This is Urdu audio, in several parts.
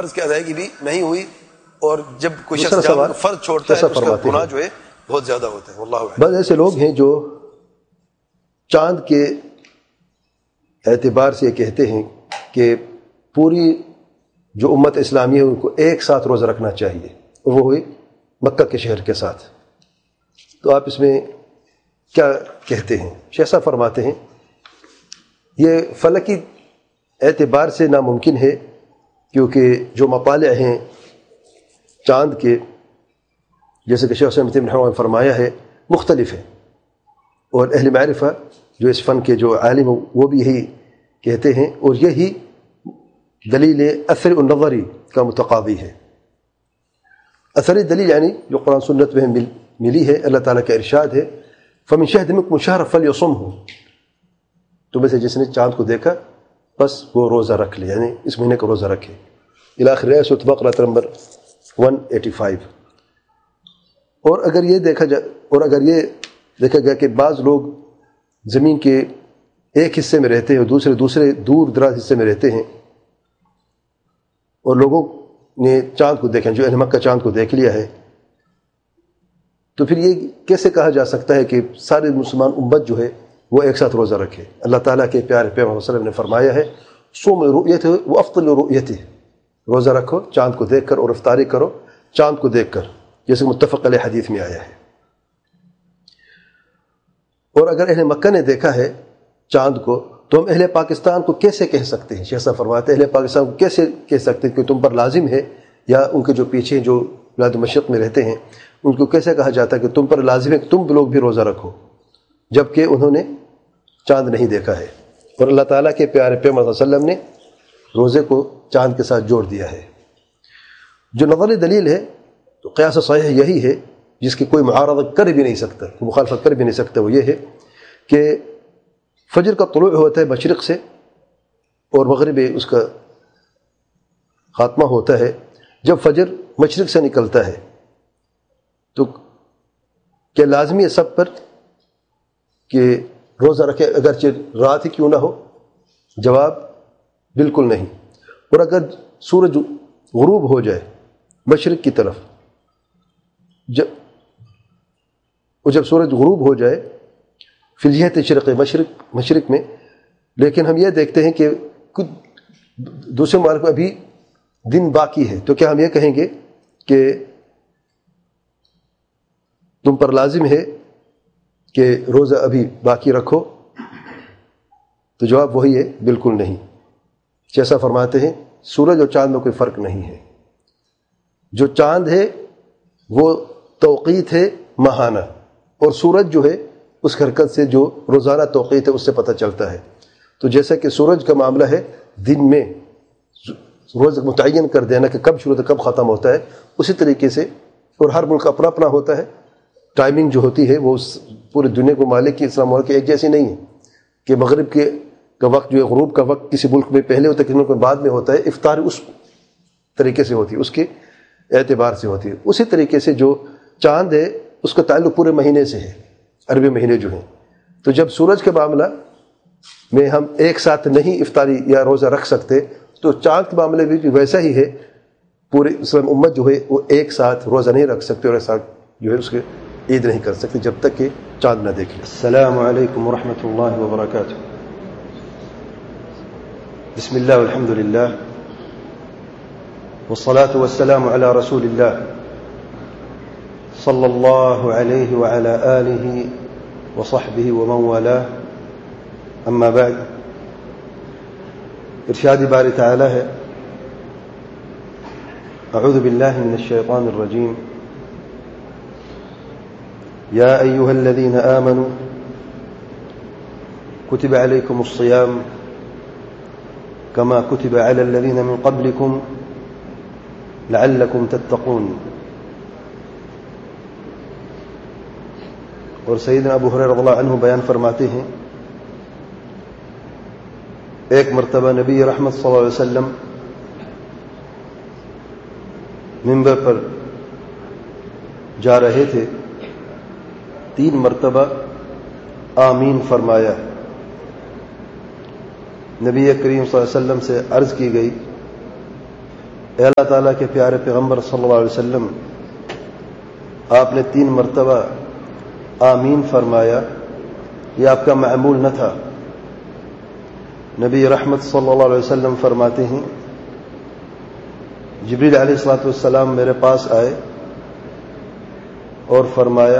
فرض کی ادائیگی بھی نہیں ہوئی، اور جب کوئی شخص فرض چھوڑتا ہے تو اس کا گناہ جو ہے بہت زیادہ ہوتا ہے۔ واللہ اعلم۔ بعض ایسے لوگ ہیں جو چاند کے اعتبار سے یہ کہتے ہیں کہ پوری جو امت اسلامی ہے ان کو ایک ساتھ روزہ رکھنا چاہیے، وہ ہوئی مکہ کے شہر کے ساتھ۔ تو آپ اس میں کیا کہتے ہیں؟ شیخ صاحب فرماتے ہیں یہ فلکی اعتبار سے ناممکن ہے، کیونکہ جو مطالع ہیں چاند کے، جیسے کہ شیخ صاحب نے فرمایا ہے، مختلف ہیں، اور اہل معرفہ جو اس فن کے جو عالم وہ بھی یہی کہتے ہیں، اور یہی دلیل اثر النظری کا متقاضی ہے۔ اثری دلیل یعنی جو قرآن سنت میں ملی ہے، اللہ تعالیٰ کا ارشاد ہے فَمِن شَهِدَ مِنكُمُ الشَّهْرَ فَلْيَصُمْهُ، تو میں سے جس نے چاند کو دیکھا بس وہ روزہ رکھ لے، یعنی اس مہینے کا روزہ رکھے، الی آخر سورۃ بقرہ نمبر 185۔ اور اگر یہ دیکھا گیا کہ بعض لوگ زمین کے ایک حصے میں رہتے ہیں اور دوسرے دور دراز حصے میں رہتے ہیں، اور لوگوں نے چاند کو دیکھا، جو اہل مکہ چاند کو دیکھ لیا ہے، تو پھر یہ کیسے کہا جا سکتا ہے کہ سارے مسلمان امت جو ہے وہ ایک ساتھ روزہ رکھے؟ اللہ تعالیٰ کے پیارے پیغمبر صلی اللہ علیہ وسلم نے فرمایا ہے صوم رؤیتہ وافطر رؤیتہ، روزہ رکھو چاند کو دیکھ کر اور افطاری کرو چاند کو دیکھ کر، جیسے متفق علیہ حدیث میں آیا ہے۔ اور اگر اہل مکہ نے دیکھا ہے چاند کو تو ہم اہل پاکستان کو کیسے کہہ سکتے ہیں؟ شیخ صاحب فرماتے ہیں اہل پاکستان کو کیسے کہہ سکتے ہیں کہ تم پر لازم ہے، یا ان کے جو پیچھے جو بلاد مشرق میں رہتے ہیں ان کو کیسے کہا جاتا ہے کہ تم پر لازم ہے کہ تم لوگ بھی روزہ رکھو، جبکہ انہوں نے چاند نہیں دیکھا ہے؟ اور اللہ تعالیٰ کے پیارے پیغمبر صلی اللہ علیہ وسلم نے روزے کو چاند کے ساتھ جوڑ دیا ہے۔ جو نظری دلیل ہے تو قیاس صحیح یہی ہے، جس کی کوئی معارضت کر بھی نہیں سکتا، کوئی مخالفت کر بھی نہیں سکتا، وہ یہ ہے کہ فجر کا طلوع ہوتا ہے مشرق سے اور مغرب اس کا خاتمہ ہوتا ہے جب فجر مشرق سے نکلتا ہے، تو کیا لازمی ہے سب پر کہ روزہ رکھے اگرچہ رات ہی کیوں نہ ہو؟ جواب بالکل نہیں۔ اور اگر سورج غروب ہو جائے مشرق کی طرف، جب سورج غروب ہو جائے فی الجہت شرق مشرق میں، لیکن ہم یہ دیکھتے ہیں کہ کچھ دوسرے ممالک میں ابھی دن باقی ہے، تو کیا ہم یہ کہیں گے کہ تم پر لازم ہے کہ روزہ ابھی باقی رکھو؟ تو جواب وہی ہے، بالکل نہیں۔ جیسا فرماتے ہیں سورج اور چاند میں کوئی فرق نہیں ہے، جو چاند ہے وہ توقیت ہے ماہانہ، اور سورج جو ہے اس حرکت سے جو روزانہ توقیت ہے اس سے پتہ چلتا ہے۔ تو جیسا کہ سورج کا معاملہ ہے دن میں روز متعین کر دینا کہ کب شروع کب ختم ہوتا ہے، اسی طریقے سے، اور ہر ملک اپنا اپنا ہوتا ہے، ٹائمنگ جو ہوتی ہے وہ پورے دنیا کو مالک کی اسلام ملک ایک جیسی نہیں ہے کہ مغرب کا وقت جو ہے، غروب کا وقت کسی ملک میں پہلے ہوتا ہے کسی ملک میں بعد میں ہوتا ہے، افطار اس طریقے سے ہوتی ہے، اس کے اعتبار سے ہوتی ہے۔ اسی طریقے سے جو چاند ہے اس کا تعلق پورے مہینے سے ہے، عربی مہینے جو ہیں، تو جب سورج کے معاملہ میں ہم ایک ساتھ نہیں افطاری یا روزہ رکھ سکتے، تو چاند کے معاملے میں بھی ویسا ہی ہے، پورے اسلام امت جو ہے وہ ایک ساتھ روزہ نہیں رکھ سکتے اور ایک ساتھ جو ہے اس کے عید نہیں کر سکتے جب تک کہ چاند نہ دیکھ لیں۔ السلام علیکم ورحمۃ اللہ وبرکاتہ۔ بسم اللہ والحمد للہ والصلاة والسلام علی رسول اللہ صلی اللہ علیہ وعلی آلہ وصحبہ ومن والاه، اما بعد۔ ارشاد باری تعالی ہے اعوذ باللہ من الشیطان الرجیم یا ایہا الذین آمنوا کتب علیکم الصیام کما کتب علی الذین من قبلکم لعلکم تتقون۔ اور سیدنا ابو ہریرہ رضی اللہ عنہ بیان فرماتے ہیں ایک مرتبہ نبی رحمت صلی اللہ علیہ وسلم منبر پر جا رہے تھے، 3 مرتبہ آمین فرمایا۔ نبی کریم صلی اللہ علیہ وسلم سے عرض کی گئی اے اللہ تعالیٰ کے پیارے پیغمبر صلی اللہ علیہ وسلم، آپ نے 3 مرتبہ آمین فرمایا، یہ آپ کا معمول نہ تھا۔ نبی رحمت صلی اللہ علیہ وسلم فرماتے ہیں جبریل علیہ الصلوۃ والسلام میرے پاس آئے اور فرمایا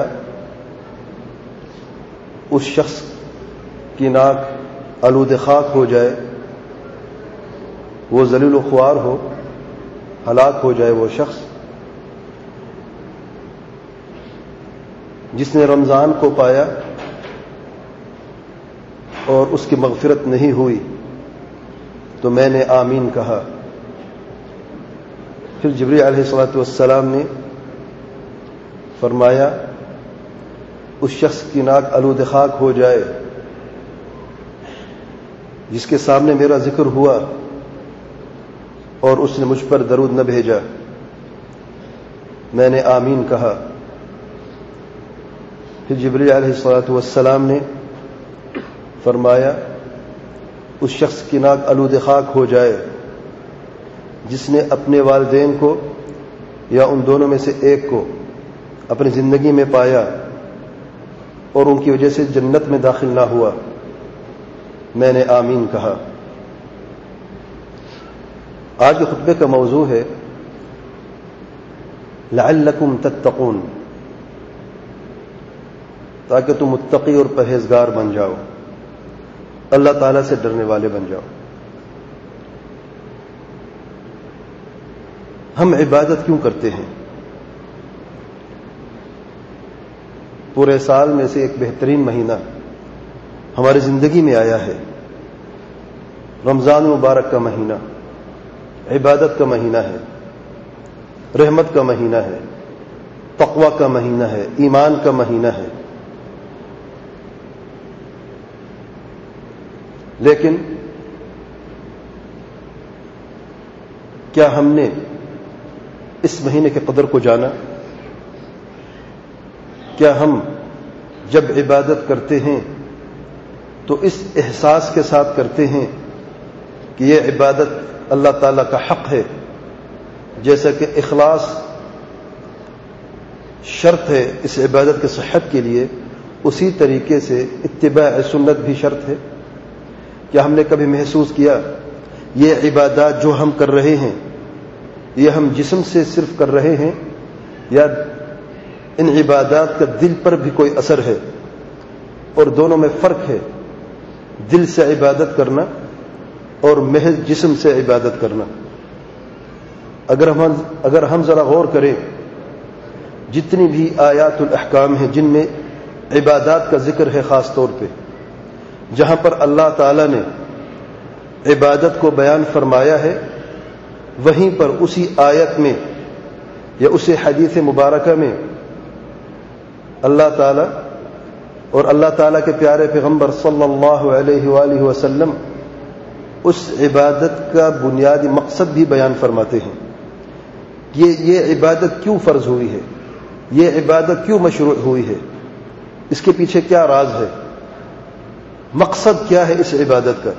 اس شخص کی ناک آلود خاک ہو جائے، وہ ذلیل و خوار ہو، ہلاک ہو جائے وہ شخص جس نے رمضان کو پایا اور اس کی مغفرت نہیں ہوئی۔ تو میں نے آمین کہا۔ پھر جبریل علیہ الصلوۃ والسلام نے فرمایا اس شخص کی ناک آلود خاک ہو جائے جس کے سامنے میرا ذکر ہوا اور اس نے مجھ پر درود نہ بھیجا۔ میں نے آمین کہا۔ پھر جبریل علیہ الصلوۃ والسلام نے فرمایا اس شخص کی ناک آلود خاک ہو جائے جس نے اپنے والدین کو یا ان دونوں میں سے ایک کو اپنی زندگی میں پایا اور ان کی وجہ سے جنت میں داخل نہ ہوا۔ میں نے آمین کہا۔ آج کے خطبے کا موضوع ہے لعلکم تتقون، تاکہ تم متقی اور پرہیزگار بن جاؤ، اللہ تعالیٰ سے ڈرنے والے بن جاؤ۔ ہم عبادت کیوں کرتے ہیں؟ پورے سال میں سے ایک بہترین مہینہ ہماری زندگی میں آیا ہے، رمضان مبارک کا مہینہ، عبادت کا مہینہ ہے، رحمت کا مہینہ ہے، تقوی کا مہینہ ہے، ایمان کا مہینہ ہے۔ لیکن کیا ہم نے اس مہینے کے قدر کو جانا؟ کیا ہم جب عبادت کرتے ہیں تو اس احساس کے ساتھ کرتے ہیں کہ یہ عبادت اللہ تعالیٰ کا حق ہے، جیسا کہ اخلاص شرط ہے اس عبادت کی صحت کے لیے، اسی طریقے سے اتباع سنت بھی شرط ہے؟ کیا ہم نے کبھی محسوس کیا یہ عبادات جو ہم کر رہے ہیں یہ ہم جسم سے صرف کر رہے ہیں یا ان عبادات کا دل پر بھی کوئی اثر ہے؟ اور دونوں میں فرق ہے، دل سے عبادت کرنا اور محض جسم سے عبادت کرنا۔ اگر ہم ذرا غور کریں، جتنی بھی آیات الاحکام ہیں جن میں عبادات کا ذکر ہے، خاص طور پہ جہاں پر اللہ تعالی نے عبادت کو بیان فرمایا ہے، وہیں پر اسی آیت میں یا اسی حدیث مبارکہ میں اللہ تعالی اور اللہ تعالیٰ کے پیارے پیغمبر صلی اللہ علیہ وآلہ وسلم اس عبادت کا بنیادی مقصد بھی بیان فرماتے ہیں۔ یہ عبادت کیوں فرض ہوئی ہے، یہ عبادت کیوں مشروع ہوئی ہے، اس کے پیچھے کیا راز ہے، مقصد کیا ہے اس عبادت کا۔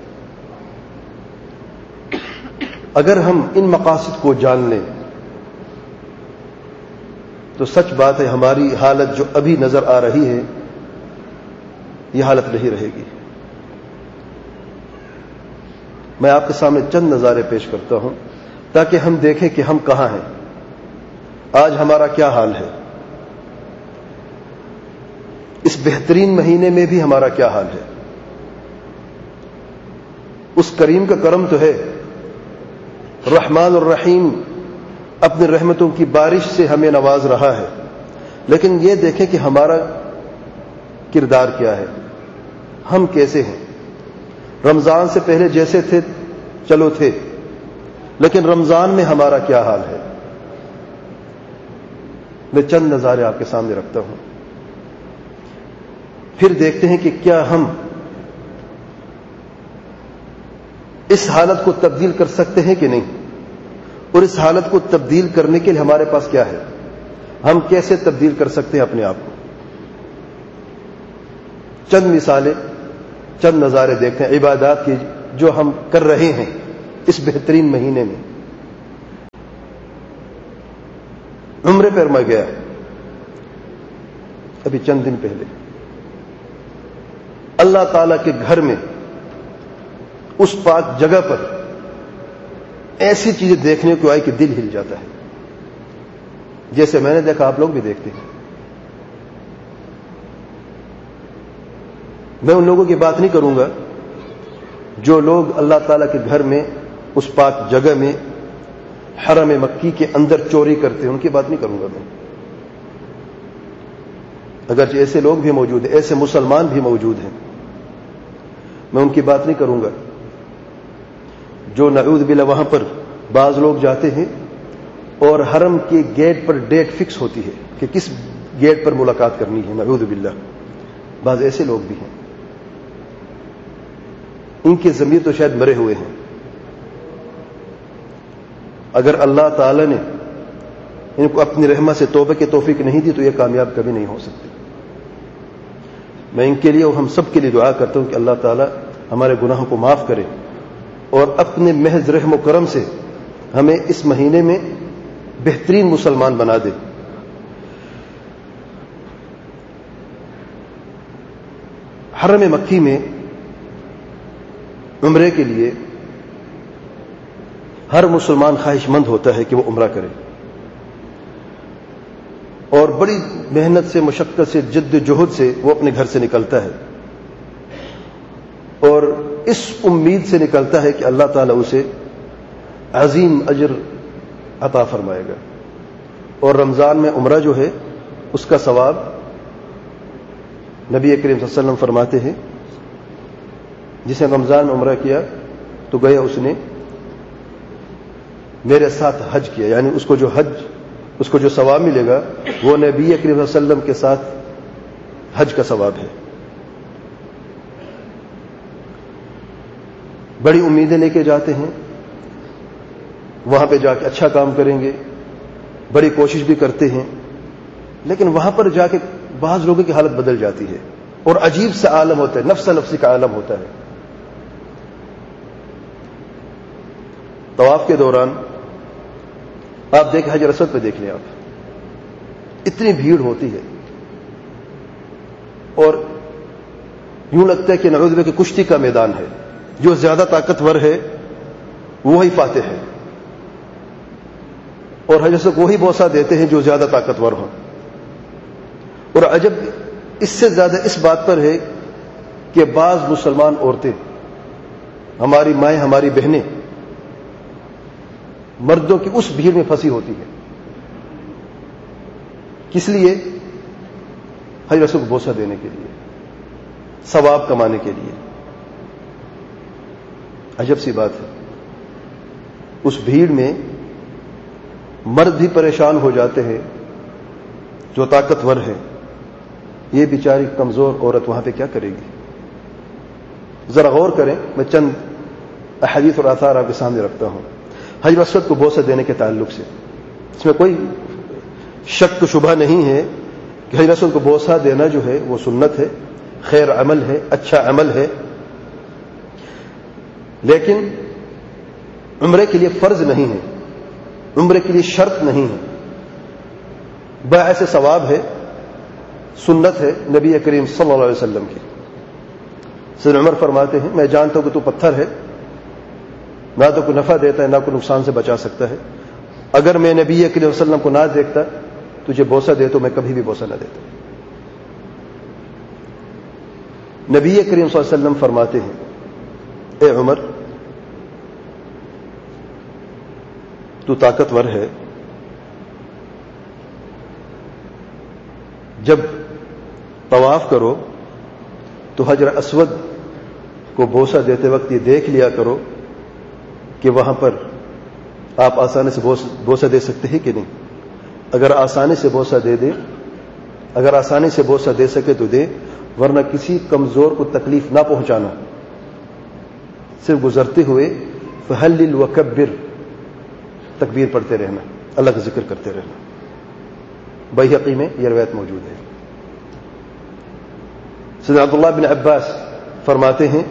اگر ہم ان مقاصد کو جان لیں تو سچ بات ہے ہماری حالت جو ابھی نظر آ رہی ہے یہ حالت نہیں رہے گی۔ میں آپ کے سامنے چند نظارے پیش کرتا ہوں تاکہ ہم دیکھیں کہ ہم کہاں ہیں، آج ہمارا کیا حال ہے، اس بہترین مہینے میں بھی ہمارا کیا حال ہے۔ اس کریم کا کرم تو ہے، رحمان الرحیم اپنی رحمتوں کی بارش سے ہمیں نواز رہا ہے، لیکن یہ دیکھیں کہ ہمارا کردار کیا ہے، ہم کیسے ہیں۔ رمضان سے پہلے جیسے تھے چلو تھے، لیکن رمضان میں ہمارا کیا حال ہے۔ میں چند نظارے آپ کے سامنے رکھتا ہوں، پھر دیکھتے ہیں کہ کیا ہم اس حالت کو تبدیل کر سکتے ہیں کہ نہیں، اور اس حالت کو تبدیل کرنے کے لیے ہمارے پاس کیا ہے، ہم کیسے تبدیل کر سکتے ہیں اپنے آپ کو۔ چند مثالیں، چند نظارے دیکھتے ہیں عبادات کی جو ہم کر رہے ہیں اس بہترین مہینے میں۔ عمرے پر میں گیا ابھی چند دن پہلے، اللہ تعالی کے گھر میں اس پاک جگہ پر ایسی چیزیں دیکھنے کو آئی کہ دل ہل جاتا ہے، جیسے میں نے دیکھا آپ لوگ بھی دیکھتے ہیں۔ میں ان لوگوں کی بات نہیں کروں گا جو لوگ اللہ تعالیٰ کے گھر میں اس پاک جگہ میں حرم مکی کے اندر چوری کرتے ہیں، ان کی بات نہیں کروں گا میں، اگرچہ ایسے لوگ بھی موجود ہیں، ایسے مسلمان بھی موجود ہیں، میں ان کی بات نہیں کروں گا جو نعوذ باللہ وہاں پر بعض لوگ جاتے ہیں اور حرم کے گیٹ پر ڈیٹ فکس ہوتی ہے کہ کس گیٹ پر ملاقات کرنی ہے، نعوذ باللہ بعض ایسے لوگ بھی ہیں، ان کے ضمیر تو شاید مرے ہوئے ہیں۔ اگر اللہ تعالی نے ان کو اپنی رحمت سے توبہ کی توفیق نہیں دی تو یہ کامیاب کبھی نہیں ہو سکتے۔ میں ان کے لیے اور ہم سب کے لیے دعا کرتا ہوں کہ اللہ تعالی ہمارے گناہوں کو معاف کرے اور اپنے محض رحم و کرم سے ہمیں اس مہینے میں بہترین مسلمان بنا دے۔ حرم مکی میں عمرے کے لیے ہر مسلمان خواہش مند ہوتا ہے کہ وہ عمرہ کرے، اور بڑی محنت سے، مشقت سے، جد جہد سے وہ اپنے گھر سے نکلتا ہے، اور اس امید سے نکلتا ہے کہ اللہ تعالیٰ اسے عظیم اجر عطا فرمائے گا، اور رمضان میں عمرہ جو ہے اس کا ثواب نبی کریم صلی اللہ علیہ وسلم فرماتے ہیں جس نے رمضان میں عمرہ کیا تو گیا اس نے میرے ساتھ حج کیا، یعنی اس کو جو ثواب ملے گا وہ نبی کریم صلی اللہ علیہ وسلم کے ساتھ حج کا ثواب ہے۔ بڑی امیدیں لے کے جاتے ہیں، وہاں پہ جا کے اچھا کام کریں گے، بڑی کوشش بھی کرتے ہیں، لیکن وہاں پر جا کے بعض لوگوں کی حالت بدل جاتی ہے اور عجیب سا عالم ہوتا ہے، نفسا نفسی کا عالم ہوتا ہے۔ طواف کے دوران آپ دیکھیں، حجر اسود پہ دیکھ لیں آپ، اتنی بھیڑ ہوتی ہے اور یوں لگتا ہے کہ نعوذ باللہ کہ کشتی کا میدان ہے، جو زیادہ طاقتور ہے وہی فاتح ہے، اور حجر اسود وہی بوسہ دیتے ہیں جو زیادہ طاقتور ہوں۔ اور عجب اس سے زیادہ اس بات پر ہے کہ بعض مسلمان عورتیں، ہماری مائیں، ہماری بہنیں مردوں کی اس بھیڑ میں پھنسی ہوتی ہے، کس لیے؟ حجر اسود کو بوسہ دینے کے لیے، ثواب کمانے کے لیے۔ عجب سی بات ہے، اس بھیڑ میں مرد بھی پریشان ہو جاتے ہیں جو طاقتور ہے، یہ بیچاری کمزور عورت وہاں پہ کیا کرے گی؟ ذرا غور کریں، میں چند احادیث اور آثار آپ کے سامنے رکھتا ہوں حجر اسود کو بوسہ دینے کے تعلق سے۔ اس میں کوئی شک و شبہ نہیں ہے کہ حجر اسود کو بوسہ دینا جو ہے وہ سنت ہے، خیر عمل ہے، اچھا عمل ہے، لیکن عمرے کے لیے فرض نہیں ہے، عمرے کے لیے شرط نہیں ہے، باعث ثواب ہے، سنت ہے نبی کریم صلی اللہ علیہ وسلم کی۔ سیدنا عمر فرماتے ہیں، میں جانتا ہوں کہ تو پتھر ہے، نہ تو کوئی نفع دیتا ہے نہ کوئی نقصان سے بچا سکتا ہے، اگر میں نبی کریم صلی اللہ علیہ وسلم کو نہ دیکھتا تجھے بوسہ دے تو میں کبھی بھی بوسہ نہ دیتا۔ نبی کریم صلی اللہ علیہ وسلم فرماتے ہیں، اے عمر تو طاقتور ہے، جب طواف کرو تو حجر اسود کو بوسہ دیتے وقت یہ دیکھ لیا کرو کہ وہاں پر آپ آسانی سے بوسہ دے سکتے ہیں کہ نہیں۔ اگر آسانی سے بوسہ دے دیں، اگر آسانی سے بوسہ دے سکے تو دے، ورنہ کسی کمزور کو تکلیف نہ پہنچانا، صرف گزرتے ہوئے فہلل وکبر تکبیر پڑھتے رہنا، اللہ کا ذکر کرتے رہنا۔ بیہقی میں یہ روایت موجود ہے۔ سیدنا عبداللہ بن عباس فرماتے ہیں،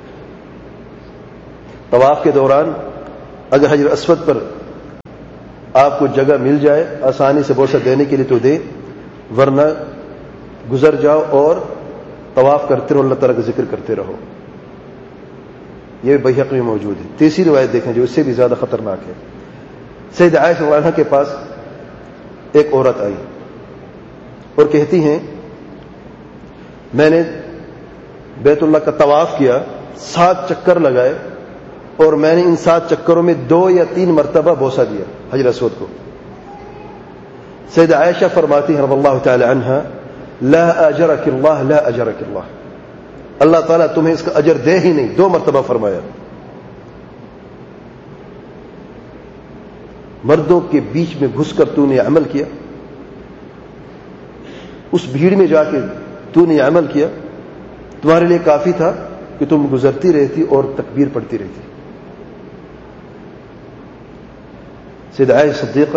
طواف کے دوران اگر حجر اسود پر آپ کو جگہ مل جائے آسانی سے بوسہ دینے کے لیے تو دے، ورنہ گزر جاؤ اور طواف کرتے رہو، اللہ تعالیٰ کا ذکر کرتے رہو. یہ بیہقی میں موجود ہے. تیسری روایت دیکھیں جو اس سے بھی زیادہ خطرناک ہے. سیدہ عائشہ رضی اللہ عنہا کے پاس ایک عورت آئی اور کہتی ہیں میں نے بیت اللہ کا طواف کیا، 7 چکر لگائے، اور میں نے ان 7 چکروں میں 2 یا 3 مرتبہ بوسہ دیا حجر اسود کو. سیدہ عائشہ فرماتی ہیں رضی اللہ تعالی عنہا لا اجرک اللہ لا اجرک اللہ، اللہ تعالیٰ تمہیں اس کا اجر دے ہی نہیں. 2 مرتبہ فرمایا. مردوں کے بیچ میں گھس کر تو نے عمل کیا، اس بھیڑ میں جا کے تو نے عمل کیا، تمہارے لیے کافی تھا کہ تم گزرتی رہتی اور تکبیر پڑھتی رہتی. سیدہ عائشہ صدیقہ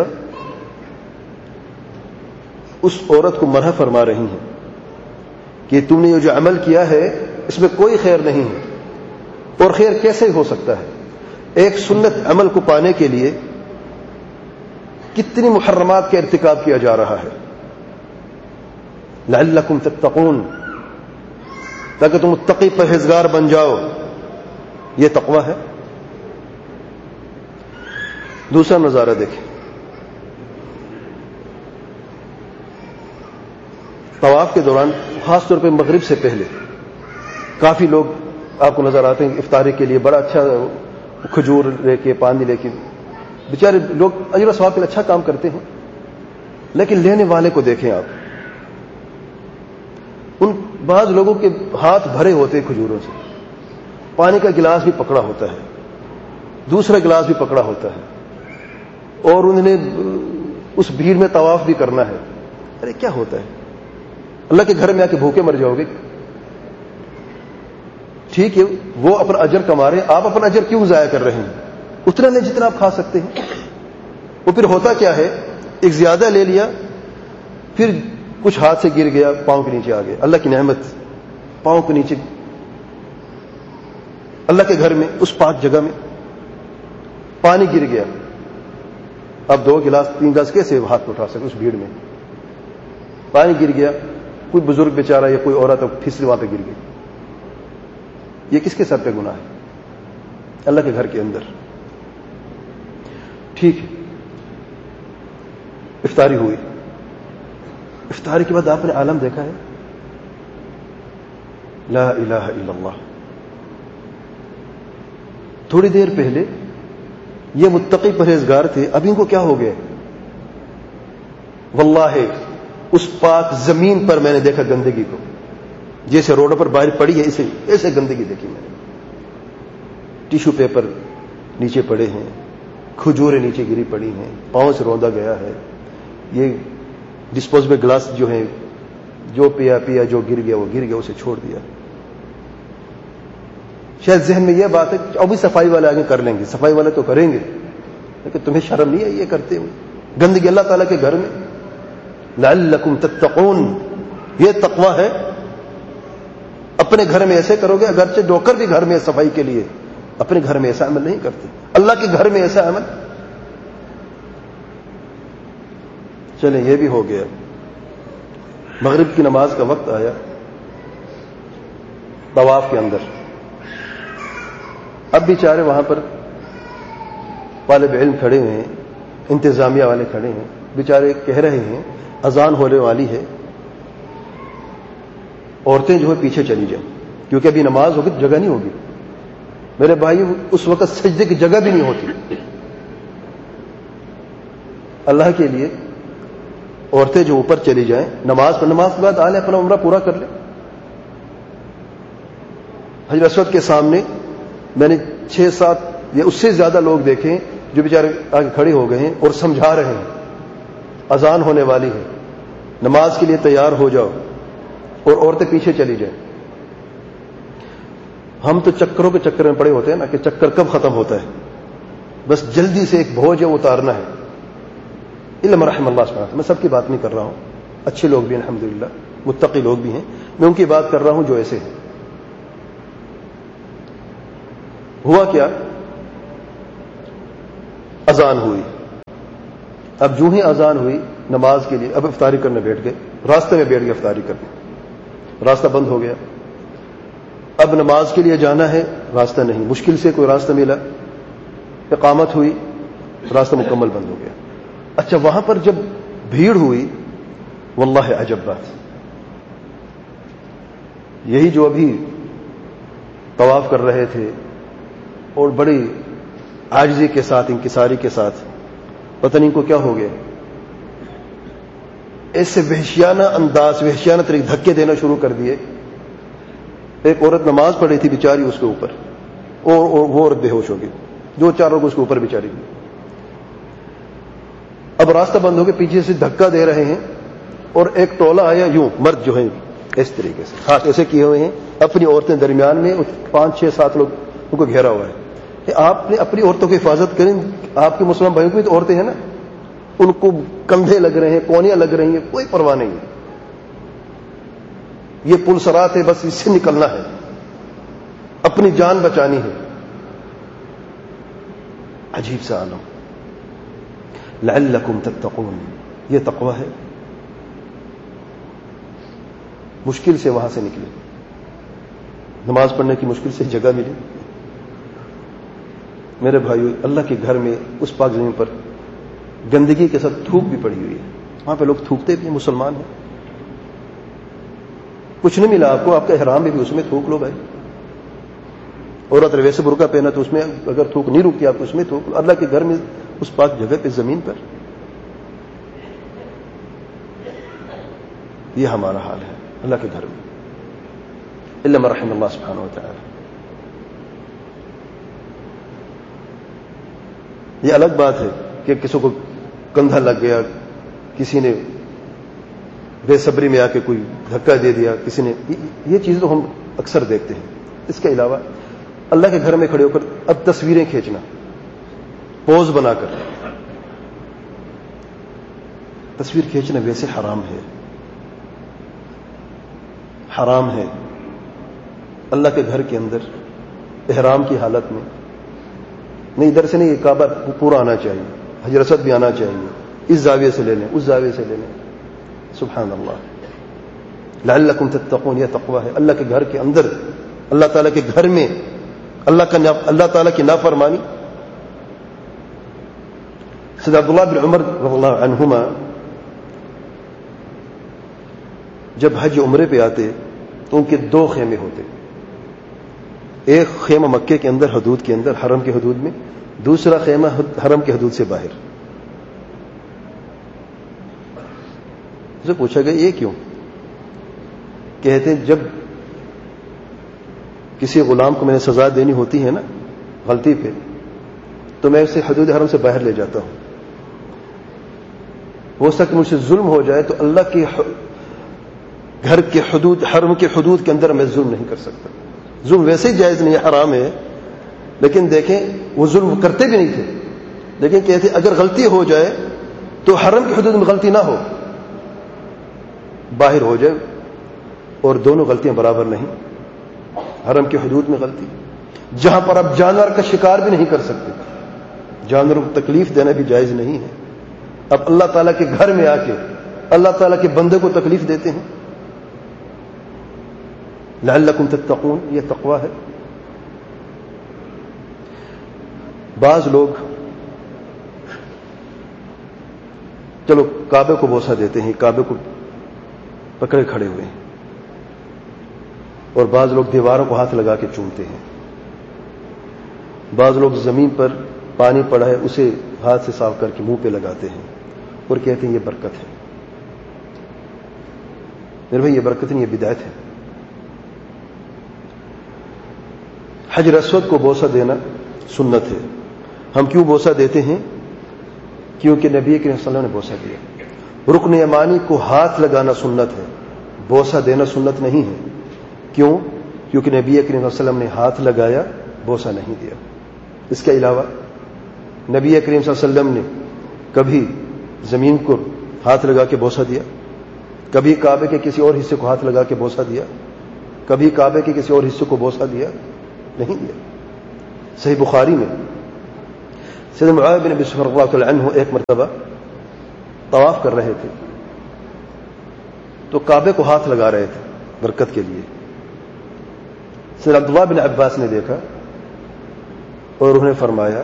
اس عورت کو مرحمت فرما رہی ہیں کہ تم نے یہ جو عمل کیا ہے اس میں کوئی خیر نہیں ہے، اور خیر کیسے ہو سکتا ہے؟ ایک سنت عمل کو پانے کے لیے کتنی محرمات کا ارتکاب کیا جا رہا ہے. لعلکم تتقون، تاکہ تم متقی پرہیزگار بن جاؤ، یہ تقوی ہے. دوسرا نظارہ دیکھیں، طواف کے دوران خاص طور پہ مغرب سے پہلے کافی لوگ آپ کو نظر آتے ہیں افطاری کے لیے بڑا اچھا کھجور لے کے پانی لے کے، بیچارے لوگ اجر و ثواب کے لیے اچھا کام کرتے ہیں، لیکن لینے والے کو دیکھیں آپ، ان بعض لوگوں کے ہاتھ بھرے ہوتے ہیں کھجوروں سے، پانی کا گلاس بھی پکڑا ہوتا ہے، دوسرا گلاس بھی پکڑا ہوتا ہے، اور انہوں نے اس بھیڑ میں طواف بھی کرنا ہے. ارے کیا ہوتا ہے؟ اللہ کے گھر میں آ کے بھوکے مر جاؤ گے. ٹھیک ہے وہ اپنا اجر کما رہے ہیں، آپ اپنا اجر کیوں ضائع کر رہے ہیں؟ اتنا نہیں جتنا آپ کھا سکتے ہیں. وہ پھر ہوتا کیا ہے، ایک زیادہ لے لیا، پھر کچھ ہاتھ سے گر گیا، پاؤں کے نیچے آ گیا. اللہ کی نعمت پاؤں کے نیچے، اللہ کے گھر میں اس پاک جگہ میں پانی گر گیا. اب 2 گلاس 3 گلاس کیسے ہاتھ میں اٹھا سکے؟ اس بھیڑ میں پانی گر گیا، کوئی بزرگ بیچارہ یا کوئی عورت پھسلی وہاں پہ گر گئی. یہ کس کے سر پہ گناہ ہے؟ اللہ کے گھر کے اندر. ٹھیک ہے، افطاری ہوئی، افطاری کے بعد آپ نے عالم دیکھا ہے، لا الہ الا اللہ. تھوڑی دیر پہلے یہ متقی پرہیزگار تھے، اب ان کو کیا ہو گیا؟ واللہ اس پاک زمین پر میں نے دیکھا گندگی کو، جیسے روڈوں پر باہر پڑی ہے ایسے گندگی دیکھی میں نے. ٹیشو پیپر نیچے پڑے ہیں، کھجوریں نیچے گری پڑی ہیں، پاؤں سے روندا گیا ہے. یہ ڈسپوزیبل گلاس جو ہیں، جو پیا جو گر گیا وہ گر گیا، اسے چھوڑ دیا. شاید ذہن میں یہ بات ہے کہ ابھی صفائی والے آگے کر لیں گے، صفائی والے تو کریں گے، لیکن تمہیں شرم نہیں ہے یہ کرتے ہوئے؟ گندگی اللہ تعالیٰ کے گھر میں. لعلکم تتقون، یہ تقوی ہے. اپنے گھر میں ایسے کرو گے، اگرچہ ڈوکر بھی گھر میں صفائی کے لیے، اپنے گھر میں ایسا عمل نہیں کرتے، اللہ کے گھر میں ایسا عمل. چلیں یہ بھی ہو گیا. مغرب کی نماز کا وقت آیا، طواف کے اندر اب بیچارے وہاں پر طالب علم کھڑے ہوئے ہیں، انتظامیہ والے کھڑے ہیں، بیچارے کہہ رہے ہیں اذان ہونے والی ہے، عورتیں جو ہے پیچھے چلی جائیں کیونکہ ابھی نماز ہوگی تو جگہ نہیں ہوگی. میرے بھائی اس وقت سجدے کی جگہ بھی نہیں ہوتی. اللہ کے لیے عورتیں جو اوپر چلی جائیں نماز کے بعد آلے اپنا عمرہ پورا کر لیں. حجر اسود کے سامنے میں نے 6-7 یا اس سے زیادہ لوگ دیکھے جو بیچارے آگے کھڑے ہو گئے ہیں اور سمجھا رہے ہیں اذان ہونے والی ہے، نماز کے لیے تیار ہو جاؤ، اور عورتیں پیچھے چلی جائیں. ہم تو چکروں کے چکر میں پڑے ہوتے ہیں نا کہ چکر کب ختم ہوتا ہے، بس جلدی سے ایک بوجھ اتارنا ہے. علم رحم اللہ سبحانہ. میں سب کی بات نہیں کر رہا ہوں، اچھے لوگ بھی ہیں الحمدللہ، متقی لوگ بھی ہیں، میں ان کی بات کر رہا ہوں جو ایسے ہیں. ہوا کیا، اذان ہوئی، اب جو ہی اذان ہوئی نماز کے لیے، اب افطاری کرنے بیٹھ گئے، راستے میں بیٹھ گئے افطاری کرنے، راستہ بند ہو گیا، اب نماز کے لیے جانا ہے، راستہ نہیں، مشکل سے کوئی راستہ ملا، اقامت ہوئی، راستہ مکمل بند ہو گیا۔ اچھا وہاں پر جب بھیڑ ہوئی، واللہ عجب بات، یہی جو ابھی طواف کر رہے تھے اور بڑی عاجزی کے ساتھ، انکساری کے ساتھ، پتہ نہیں کو کیا ہو گیا، ایسے وحشیانہ انداز، وحشیانہ طریقے دھکے دینا شروع کر دیے۔ ایک عورت نماز پڑھی تھی بیچاری، اس کے اوپر اور وہ عورت بے ہوش ہو گئی، جو چار لوگ اس کے اوپر بیچاری گئی۔ اب راستہ بند ہو کے پیچھے سے دھکا دے رہے ہیں، اور ایک ٹولہ آیا، یوں مرد جو ہیں اس طریقے سے ہاتھ ایسے کیے ہوئے ہیں، اپنی عورتیں درمیان میں، 5 6 7 لوگ ان کو گھیرا ہوا ہے کہ آپ نے اپنی عورتوں کی حفاظت کریں، آپ کے مسلمان بھائیوں کی تو عورتیں ہیں نا، ان کو کندھے لگ رہے ہیں، کونیاں لگ رہی ہیں، کوئی پرواہ نہیں ہے، یہ پل صراط ہے، بس اس سے نکلنا ہے، اپنی جان بچانی ہے۔ عجیب سا عالم، لعلکم تتقون، یہ تقوی ہے۔ مشکل سے وہاں سے نکلے، نماز پڑھنے کی مشکل سے جگہ ملی۔ میرے بھائیو، اللہ کے گھر میں اس پاک زمین پر گندگی کے ساتھ تھوک بھی پڑی ہوئی ہے، وہاں پہ لوگ تھوکتے بھی ہیں، مسلمان ہیں، کچھ نہیں ملا آپ کو، آپ کا احرام بھی اس میں تھوک لو بھائی، عورت ویسے برقع پہنا تو اس میں اگر تھوک نہیں رکتی آپ کو، اس میں تھوک لو، اللہ کے گھر میں اس پاک جگہ پہ زمین پر۔ یہ ہمارا حال ہے اللہ کے گھر میں، الا من رحم اللہ سبحانہ و تعالی۔ یہ الگ بات ہے کہ کسی کو کندھا لگ گیا، کسی نے بے صبری میں آ کے کوئی دھکا دے دیا، کسی نے، یہ چیز تو ہم اکثر دیکھتے ہیں۔ اس کے علاوہ اللہ کے گھر میں کھڑے ہو کر اب تصویریں کھینچنا، پوز بنا کر تصویر کھینچنا ویسے حرام ہے، حرام ہے۔ اللہ کے گھر کے اندر احرام کی حالت میں نہیں، ادھر سے نہیں، یہ کعبہ پورا آنا چاہیے، حجر اسود بھی آنا چاہیے، اس زاویے سے لے لیں، اس زاویے سے لے لیں، سبحان اللہ۔ لعلکم تتقون، یہ تقوی ہے۔ اللہ کے گھر کے اندر، اللہ تعالیٰ کے گھر میں اللہ تعالیٰ کی نافرمانی۔ سیدنا عبداللہ بن عمر رضی اللہ عنہما جب حج عمرے پہ آتے تو ان کے 2 خیمے ہوتے، ایک خیمہ مکے کے اندر حدود کے اندر، حرم کے حدود میں، دوسرا خیمہ حرم کے حدود سے باہر۔ اسے پوچھا گیا یہ کیوں؟ کہتے ہیں جب کسی غلام کو میں نے سزا دینی ہوتی ہے نا غلطی پہ، تو میں اسے حدود حرم سے باہر لے جاتا ہوں، ہو سکتا کہ مجھ سے ظلم ہو جائے تو اللہ کے گھر کے حدود، حرم کے حدود کے اندر میں ظلم نہیں کر سکتا۔ ظلم ویسے ہی جائز نہیں ہے، حرام ہے، لیکن دیکھیں وہ ظلم کرتے بھی نہیں تھے، لیکن کہتے اگر غلطی ہو جائے تو حرم کی حدود میں غلطی نہ ہو، باہر ہو جائے، اور دونوں غلطیاں برابر نہیں۔ حرم کی حدود میں غلطی، جہاں پر آپ جانور کا شکار بھی نہیں کر سکتے، جانوروں کو تکلیف دینا بھی جائز نہیں ہے، اب اللہ تعالیٰ کے گھر میں آ کے اللہ تعالیٰ کے بندے کو تکلیف دیتے ہیں۔ لعلکم تتقون، یہ تقوی ہے۔ بعض لوگ چلو کعبے کو بوسہ دیتے ہیں، کعبے کو پکڑے کھڑے ہوئے ہیں، اور بعض لوگ دیواروں کو ہاتھ لگا کے چومتے ہیں، بعض لوگ زمین پر پانی پڑا ہے اسے ہاتھ سے صاف کر کے منہ پہ لگاتے ہیں اور کہتے ہیں یہ برکت ہے۔ میرے بھائی یہ برکت نہیں، یہ بدعت ہے۔ حجر اسود کو بوسہ دینا سنت ہے۔ ہم کیوں بوسہ دیتے ہیں؟ کیونکہ نبی کریم صلی اللہ علیہ وسلم نے بوسہ دیا۔ رکن یمانی کو ہاتھ لگانا سنت ہے، بوسہ دینا سنت نہیں ہے۔ کیوں؟ کیونکہ نبی کریم صلی اللہ علیہ وسلم نے ہاتھ لگایا، بوسہ نہیں دیا۔ اس کے علاوہ نبی کریم صلی اللہ علیہ وسلم نے کبھی زمین کو ہاتھ لگا کے بوسہ دیا، کبھی کعبے کے کسی اور حصے کو ہاتھ لگا کے بوسہ دیا، کبھی کعبے کے کسی اور حصے کو بوسہ دیا نہیں دیا۔ صحیح بخاری میں سیدنا معاذ بن ابی سفیان رضی اللہ عنہ ایک مرتبہ طواف کر رہے تھے تو کعبے کو ہاتھ لگا رہے تھے برکت کے لیے. سیدنا عبداللہ بن عباس نے دیکھا اور انہوں نے فرمایا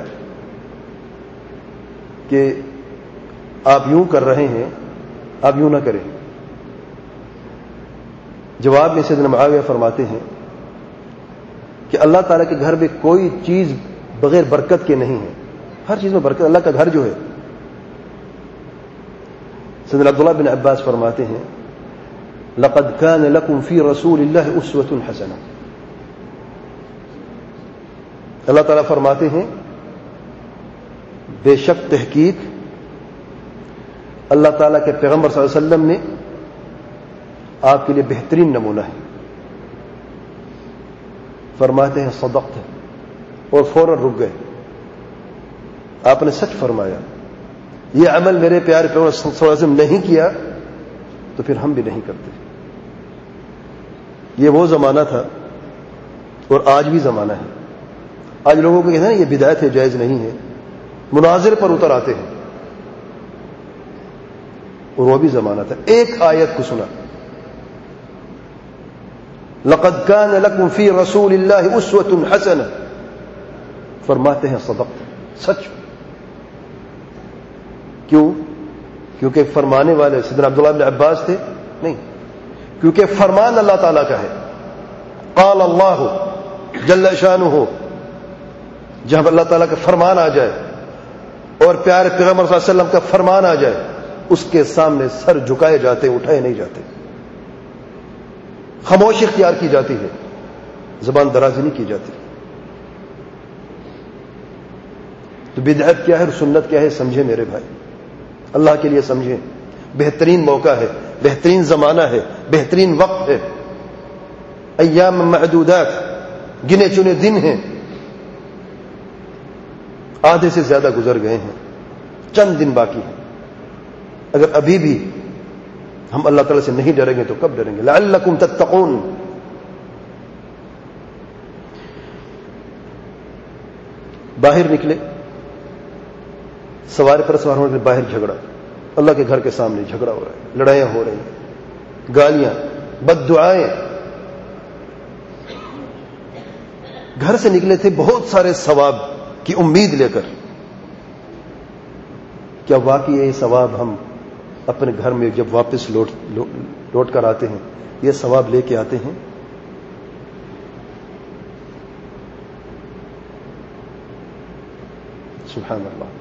کہ آپ یوں کر رہے ہیں, آپ یوں نہ کریں. جواب میں سیدنا معاویہ فرماتے ہیں کہ اللہ تعالیٰ کے گھر میں کوئی چیز بغیر برکت کے نہیں ہے, ہر چیز میں برکت. اللہ کا گھر جو ہے, سیدنا عبداللہ بن عباس فرماتے ہیں لقد كان لكم في رسول الله اسوة حسنة. اللہ تعالیٰ فرماتے ہیں بے شک تحقیق اللہ تعالیٰ کے پیغمبر صلی اللہ علیہ وسلم نے آپ کے لیے بہترین نمونہ ہے. فرماتے ہیں صدقت, اور فوراً رک گئے. آپ نے سچ فرمایا, یہ عمل میرے پیارے پیغمبر صلی اللہ علیہ وسلم نہیں کیا تو پھر ہم بھی نہیں کرتے. یہ وہ زمانہ تھا اور آج بھی زمانہ ہے. آج لوگوں کو کہتے ہیں نا یہ بدعت ہے, جائز نہیں ہے, مناظر پر اتر آتے ہیں, اور وہ بھی زمانہ تھا. ایک آیت کو سنا, لقد كان لكم في رسول الله اسوة حسنة, فرماتے ہیں صدقت, سچ. کیوں؟ کیونکہ فرمانے والے سیدنا عبداللہ بن عباس تھے؟ نہیں, کیونکہ فرمان اللہ تعالیٰ کا ہے. قال اللہ جل شانہ, جب اللہ تعالیٰ کا فرمان آ جائے اور پیارے پیغمبر صلی اللہ علیہ وسلم کا فرمان آ جائے, اس کے سامنے سر جھکائے جاتے, اٹھائے نہیں جاتے, خاموشی اختیار کی جاتی ہے, زبان درازی نہیں کی جاتی. تو بدعت کیا ہے اور سنت کیا ہے سمجھیں میرے بھائی, اللہ کے لیے سمجھیں. بہترین موقع ہے, بہترین زمانہ ہے, بہترین وقت ہے. ایام معدودات, گنے چنے دن ہیں, آدھے سے زیادہ گزر گئے ہیں, چند دن باقی ہیں. اگر ابھی بھی ہم اللہ تعالی سے نہیں ڈریں گے تو کب ڈریں گے؟ لعلکم تتقون. باہر نکلے, سواری پر سوار ہونے کے باہر جھگڑا, اللہ کے گھر کے سامنے جھگڑا ہو رہا ہے, لڑائیاں ہو رہی ہیں, گالیاں, بد دعائیں. گھر سے نکلے تھے بہت سارے ثواب کی امید لے کر. کیا واقعی یہ ثواب ہم اپنے گھر میں جب واپس لوٹ کر آتے ہیں یہ ثواب لے کے آتے ہیں؟ سبحان اللہ.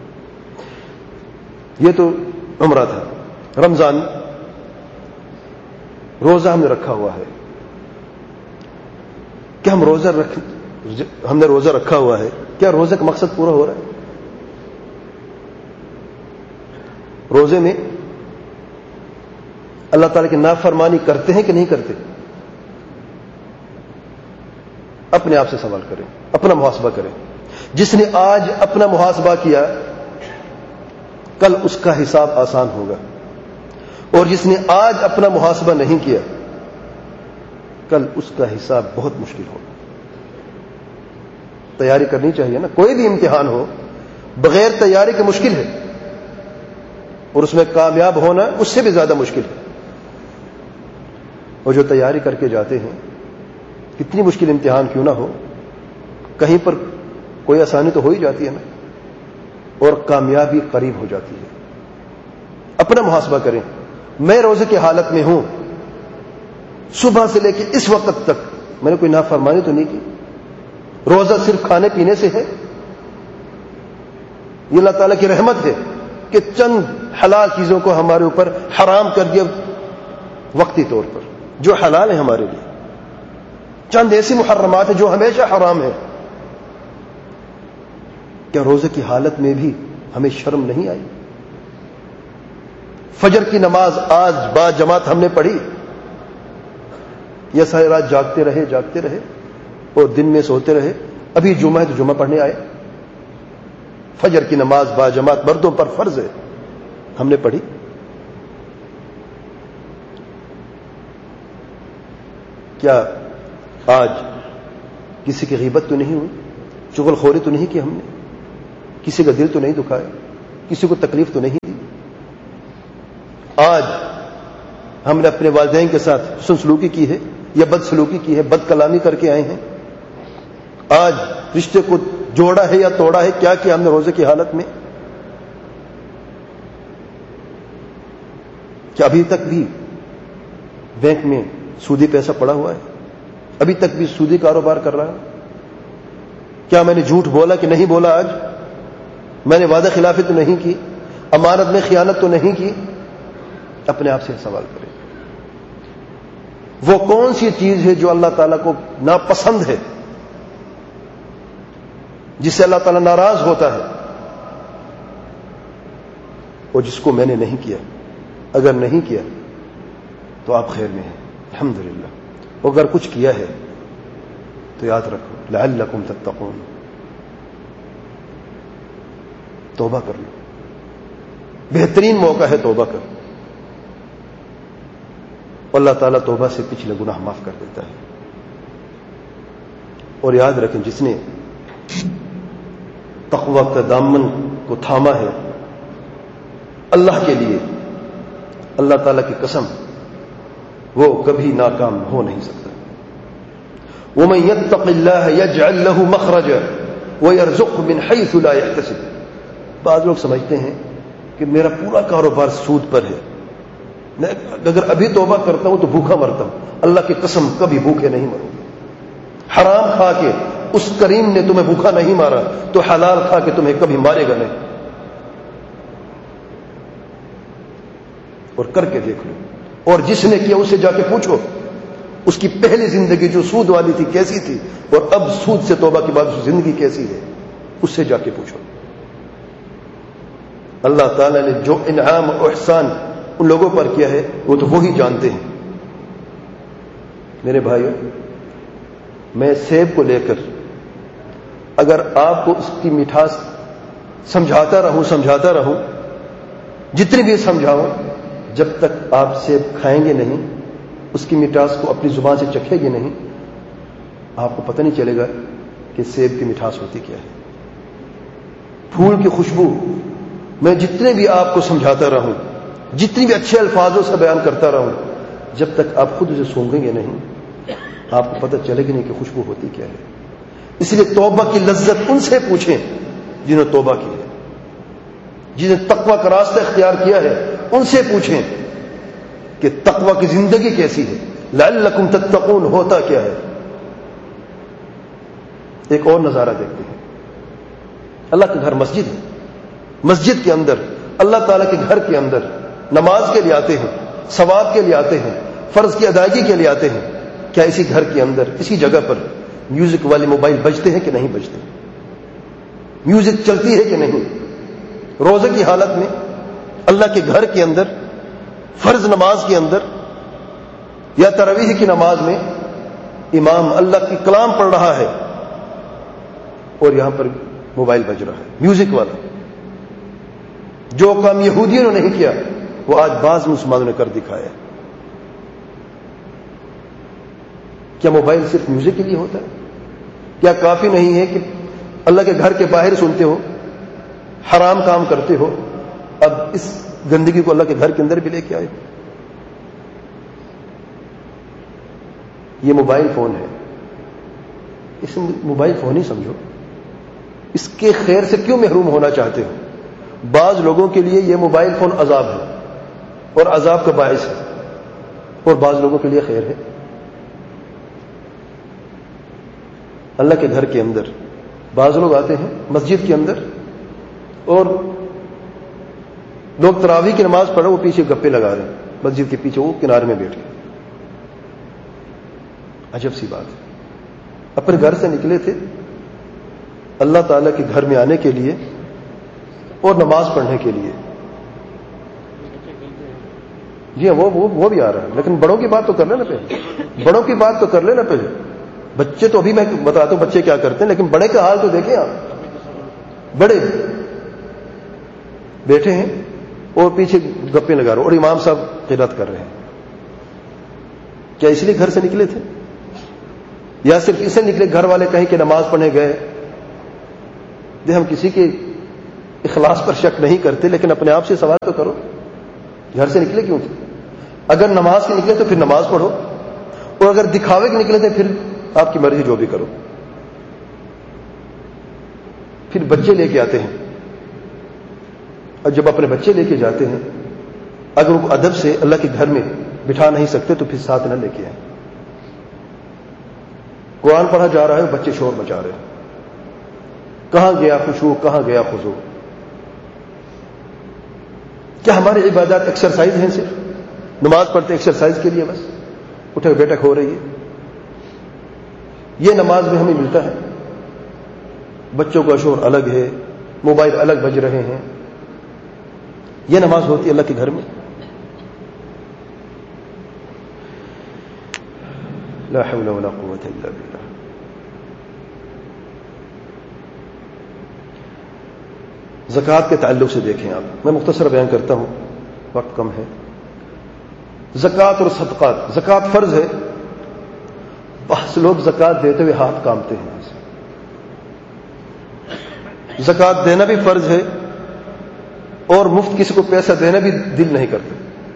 یہ تو عمرہ تھا. رمضان روزہ ہم نے رکھا ہوا ہے. کیا ہم نے روزہ رکھا ہوا ہے, کیا روزے کا مقصد پورا ہو رہا ہے؟ روزے میں اللہ تعالیٰ کی نافرمانی کرتے ہیں کہ نہیں کرتے؟ اپنے آپ سے سوال کریں, اپنا محاسبہ کریں. جس نے آج اپنا محاسبہ کیا کل اس کا حساب آسان ہوگا, اور جس نے آج اپنا محاسبہ نہیں کیا کل اس کا حساب بہت مشکل ہوگا. تیاری کرنی چاہیے نا. کوئی بھی امتحان ہو بغیر تیاری کے مشکل ہے, اور اس میں کامیاب ہونا اس سے بھی زیادہ مشکل ہے. اور جو تیاری کر کے جاتے ہیں, کتنی مشکل امتحان کیوں نہ ہو, کہیں پر کوئی آسانی تو ہو ہی جاتی ہے نا, اور کامیابی قریب ہو جاتی ہے. اپنا محاسبہ کریں. میں روزے کی حالت میں ہوں, صبح سے لے کے اس وقت تک میں نے کوئی نافرمانی تو نہیں کی. روزہ صرف کھانے پینے سے ہے؟ یہ اللہ تعالیٰ کی رحمت ہے کہ چند حلال چیزوں کو ہمارے اوپر حرام کر دیا وقتی طور پر, جو حلال ہے ہمارے لیے. چند ایسی محرمات ہیں جو ہمیشہ حرام ہے. کیا روزے کی حالت میں بھی ہمیں شرم نہیں آئی؟ فجر کی نماز آج با جماعت ہم نے پڑھی, یا ساری رات جاگتے رہے اور دن میں سوتے رہے؟ ابھی جمعہ ہے تو جمعہ پڑھنے آئے. فجر کی نماز با جماعت مردوں پر فرض ہے, ہم نے پڑھی. کیا آج کسی کی غیبت تو نہیں ہوئی, چغل خوری تو نہیں کی ہم نے, کسی کا دل تو نہیں دکھایا, کسی کو تکلیف تو نہیں دی؟ آج ہم نے اپنے والدین کے ساتھ حسن سلوکی کی ہے یا بد سلوکی کی ہے, بد کلامی کر کے آئے ہیں؟ آج رشتے کو جوڑا ہے یا توڑا ہے؟ کیا کیا ہم نے روزے کی حالت میں؟ کیا ابھی تک بھی بینک میں سودی پیسہ پڑا ہوا ہے؟ ابھی تک بھی سودی کاروبار کر رہا ہے؟ کیا میں نے جھوٹ بولا کہ نہیں بولا؟ آج میں نے وعدہ خلافی تو نہیں کی؟ امانت میں خیانت تو نہیں کی؟ اپنے آپ سے سوال کریں. وہ کون سی چیز ہے جو اللہ تعالیٰ کو ناپسند ہے, جس سے اللہ تعالیٰ ناراض ہوتا ہے, اور جس کو میں نے نہیں کیا؟ اگر نہیں کیا تو آپ خیر میں ہیں, الحمدللہ. اگر کچھ کیا ہے تو یاد رکھو, لعلکم تتقون, توبہ کر لو. بہترین موقع ہے توبہ کر. اللہ تعالیٰ توبہ سے پچھلے گناہ معاف کر دیتا ہے. اور یاد رکھیں, جس نے تقوی کا دامن کو تھاما ہے اللہ کے لیے, اللہ تعالیٰ کی قسم, وہ کبھی ناکام ہو نہیں سکتا. وَمَن يَتَّقِ اللَّهَ يَجْعَل لَّهُ مَخْرَجًا وَيَرْزُقْهُ مِنْ حَيْثُ لَا يَحْتَسِبُ. بعض لوگ سمجھتے ہیں کہ میرا پورا کاروبار سود پر ہے, میں اگر ابھی توبہ کرتا ہوں تو بھوکا مرتا ہوں. اللہ کی قسم کبھی بھوکے نہیں مرو گے. حرام کھا کے اس کریم نے تمہیں بھوکا نہیں مارا تو حلال کھا کے تمہیں کبھی مارے گا نہیں. اور کر کے دیکھ لو. اور جس نے کیا اسے جا کے پوچھو اس کی پہلی زندگی جو سود والی تھی کیسی تھی, اور اب سود سے توبہ کے بعد زندگی کیسی ہے, اس سے جا کے پوچھو. اللہ تعالیٰ نے جو انعام و احسان ان لوگوں پر کیا ہے وہ تو وہی جانتے ہیں. میرے بھائیو, میں سیب کو لے کر اگر آپ کو اس کی مٹھاس سمجھاتا رہوں جتنی بھی سمجھاؤں, جب تک آپ سیب کھائیں گے نہیں, اس کی مٹھاس کو اپنی زبان سے چکھیں گے نہیں, آپ کو پتہ نہیں چلے گا کہ سیب کی مٹھاس ہوتی کیا ہے. پھول کی خوشبو میں جتنے بھی آپ کو سمجھاتا رہوں, جتنی بھی اچھے الفاظوں سے بیان کرتا رہوں, جب تک آپ خود اسے سونگیں گے نہیں, آپ کو پتہ چلے گا نہیں کہ خوشبو ہوتی کیا ہے. اس لیے توبہ کی لذت ان سے پوچھیں جنہوں نے توبہ کی ہے, جنہیں تقوی کا راستہ اختیار کیا ہے, ان سے پوچھیں کہ تقوی کی زندگی کیسی ہے, لعلکم تتقون ہوتا کیا ہے. ایک اور نظارہ دیکھتے ہیں. اللہ کے گھر مسجد ہے, مسجد کے اندر, اللہ تعالیٰ کے گھر کے اندر نماز کے لیے آتے ہیں, ثواب کے لیے آتے ہیں, فرض کی ادائیگی کے لیے آتے ہیں. کیا اسی گھر کے اندر, اسی جگہ پر میوزک والے موبائل بجتے ہیں کہ نہیں بجتے؟ میوزک چلتی ہے کہ نہیں؟ روزے کی حالت میں اللہ کے گھر کے اندر, فرض نماز کے اندر یا تراویح کی نماز میں امام اللہ کی کلام پڑھ رہا ہے اور یہاں پر موبائل بج رہا ہے, میوزک والا. جو کام یہودیوں نے نہیں کیا وہ آج بعض مسلمانوں نے کر دکھایا. کیا موبائل صرف میوزک کے لیے ہوتا ہے؟ کیا کافی نہیں ہے کہ اللہ کے گھر کے باہر سنتے ہو, حرام کام کرتے ہو, اب اس گندگی کو اللہ کے گھر کے اندر بھی لے کے آئے؟ یہ موبائل فون ہے, اس موبائل فون ہی سمجھو. اس کے خیر سے کیوں محروم ہونا چاہتے ہو؟ بعض لوگوں کے لیے یہ موبائل فون عذاب ہے اور عذاب کا باعث ہے, اور بعض لوگوں کے لیے خیر ہے. اللہ کے گھر کے اندر بعض لوگ آتے ہیں مسجد کے اندر اور لوگ تراویح کی نماز پڑھو, وہ پیچھے گپے لگا رہے ہیں مسجد کے پیچھے, وہ کنارے میں بیٹھ کے. عجب سی بات ہے. اپنے گھر سے نکلے تھے اللہ تعالیٰ کے گھر میں آنے کے لیے اور نماز پڑھنے کے لیے. جی ہاں, وہ بھی آ رہا ہے, لیکن بڑوں کی بات تو کر لینا پہلے. بڑوں کی بات تو کر لینا پہلے. بچے تو ابھی میں بتاتا ہوں بچے کیا کرتے ہیں, لیکن بڑے کا حال تو دیکھیں آپ. بڑے بیٹھے ہیں اور پیچھے گپے لگا رہے اور امام صاحب قرات کر رہے ہیں. کیا اس لیے گھر سے نکلے تھے یا صرف اسے نکلے گھر والے کہیں کہ نماز پڑھنے گئے؟ ہم کسی کے اخلاص پر شک نہیں کرتے, لیکن اپنے آپ سے سوال تو کرو. گھر سے نکلے کیوں تھے؟ اگر نماز کے نکلے تو پھر نماز پڑھو، اور اگر دکھاوے کے نکلے تھے پھر آپ کی مرضی جو بھی کرو. پھر بچے لے کے آتے ہیں، اور جب اپنے بچے لے کے جاتے ہیں اگر وہ ادب سے اللہ کے گھر میں بٹھا نہیں سکتے تو پھر ساتھ نہ لے کے آئیں. قرآن پڑھا جا رہا ہے، بچے شور مچا رہے ہیں، کہاں گیا خشوع، کہاں گیا خضوع؟ کیا ہماری عبادات ایکسرسائز ہیں؟ صرف نماز پڑھتے ایکسرسائز کے لیے بس، اٹھک بیٹھک ہو رہی ہے؟ یہ نماز میں ہمیں ملتا ہے؟ بچوں کا شور الگ ہے، موبائل الگ بج رہے ہیں، یہ نماز ہوتی ہے اللہ کے گھر میں؟ لا حول ولا قوة الا باللہ. زکوٰۃ کے تعلق سے دیکھیں آپ، میں مختصر بیان کرتا ہوں، وقت کم ہے. زکوٰۃ اور صدقات. زکوٰۃ فرض ہے، بعض لوگ زکوٰۃ دیتے ہوئے ہاتھ کامتے ہیں. زکوٰۃ دینا بھی فرض ہے اور مفت کسی کو پیسہ دینا بھی دل نہیں کرتے.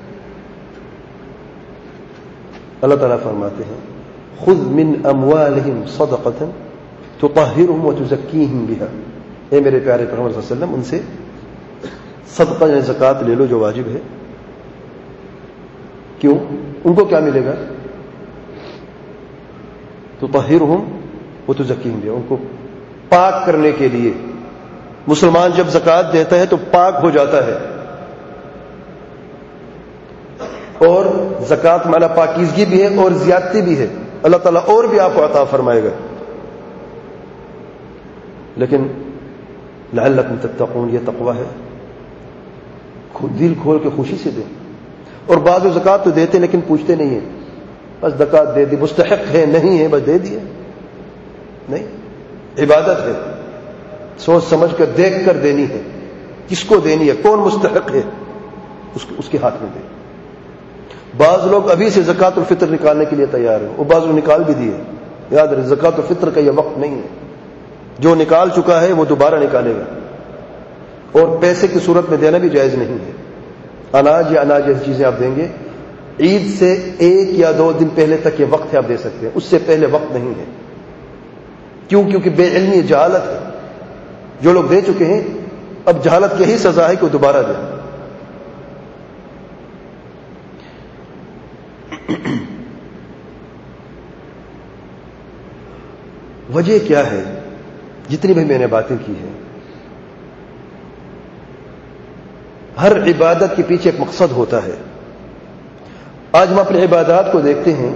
اللہ تعالیٰ فرماتے ہیں خذ من اموالہم صدقۃ تطہرہم وتزکیہم بہا. اے میرے پیارے پیغمبر صلی اللہ علیہ وسلم، ان سے صدقہ یعنی زکوٰۃ لے لو جو واجب ہے. کیوں؟ ان کو کیا ملے گا؟ تطہرہم وتزکیہم بہا، ان کو پاک کرنے کے لیے. مسلمان جب زکوٰۃ دیتا ہے تو پاک ہو جاتا ہے، اور زکوٰۃ مانا پاکیزگی بھی ہے اور زیادتی بھی ہے. اللہ تعالیٰ اور بھی آپ کو عطا فرمائے گا. لیکن لعلکم تتقون، یہ تقوی ہے، دل کھول کے خوشی سے دیں. اور بعض زکوٰۃ تو دیتے لیکن پوچھتے نہیں ہیں، بس زکوٰۃ دے دی، مستحق ہے نہیں ہے بس دے دیے. نہیں، عبادت ہے، سوچ سمجھ کر دیکھ کر دینی ہے. کس کو دینی ہے، کون مستحق ہے، اس کے ہاتھ میں دے. بعض لوگ ابھی سے زکوٰۃ الفطر نکالنے کے لیے تیار ہیں، وہ بعض لوگ نکال بھی دیے. یاد رہے زکوٰۃ الفطر کا یہ وقت نہیں ہے، جو نکال چکا ہے وہ دوبارہ نکالے گا. اور پیسے کی صورت میں دینا بھی جائز نہیں ہے. اناج یا اناج جیسی چیزیں آپ دیں گے، عید سے 1 یا 2 دن پہلے تک یہ وقت ہے، آپ دے سکتے ہیں، اس سے پہلے وقت نہیں ہے. کیوں؟ کیونکہ بے علمی جہالت ہے. جو لوگ دے چکے ہیں اب جہالت کی ہی سزا ہے کہ وہ دوبارہ دیں. وجہ کیا ہے؟ جتنی بھی میں نے باتیں کی ہیں، ہر عبادت کے پیچھے ایک مقصد ہوتا ہے. آج ہم اپنی عبادات کو دیکھتے ہیں،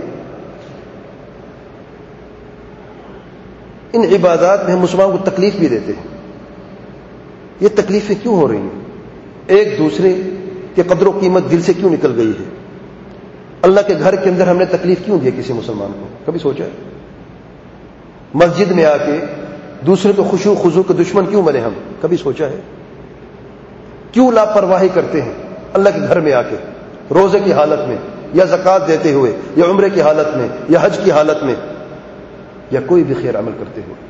ان عبادات میں ہم مسلمانوں کو تکلیف بھی دیتے ہیں. یہ تکلیفیں کیوں ہو رہی ہیں؟ ایک دوسرے کے قدر و قیمت دل سے کیوں نکل گئی ہے؟ اللہ کے گھر کے اندر ہم نے تکلیف کیوں دی کسی مسلمان کو؟ کبھی سوچا ہے؟ مسجد میں آ کے دوسرے کو خشوع خضوع کے دشمن کیوں بنے ہم؟ کبھی سوچا ہے؟ کیوں لاپرواہی کرتے ہیں اللہ کے گھر میں آ کے، روزے کی حالت میں یا زکوٰۃ دیتے ہوئے یا عمرے کی حالت میں یا حج کی حالت میں یا کوئی بھی خیر عمل کرتے ہوئے؟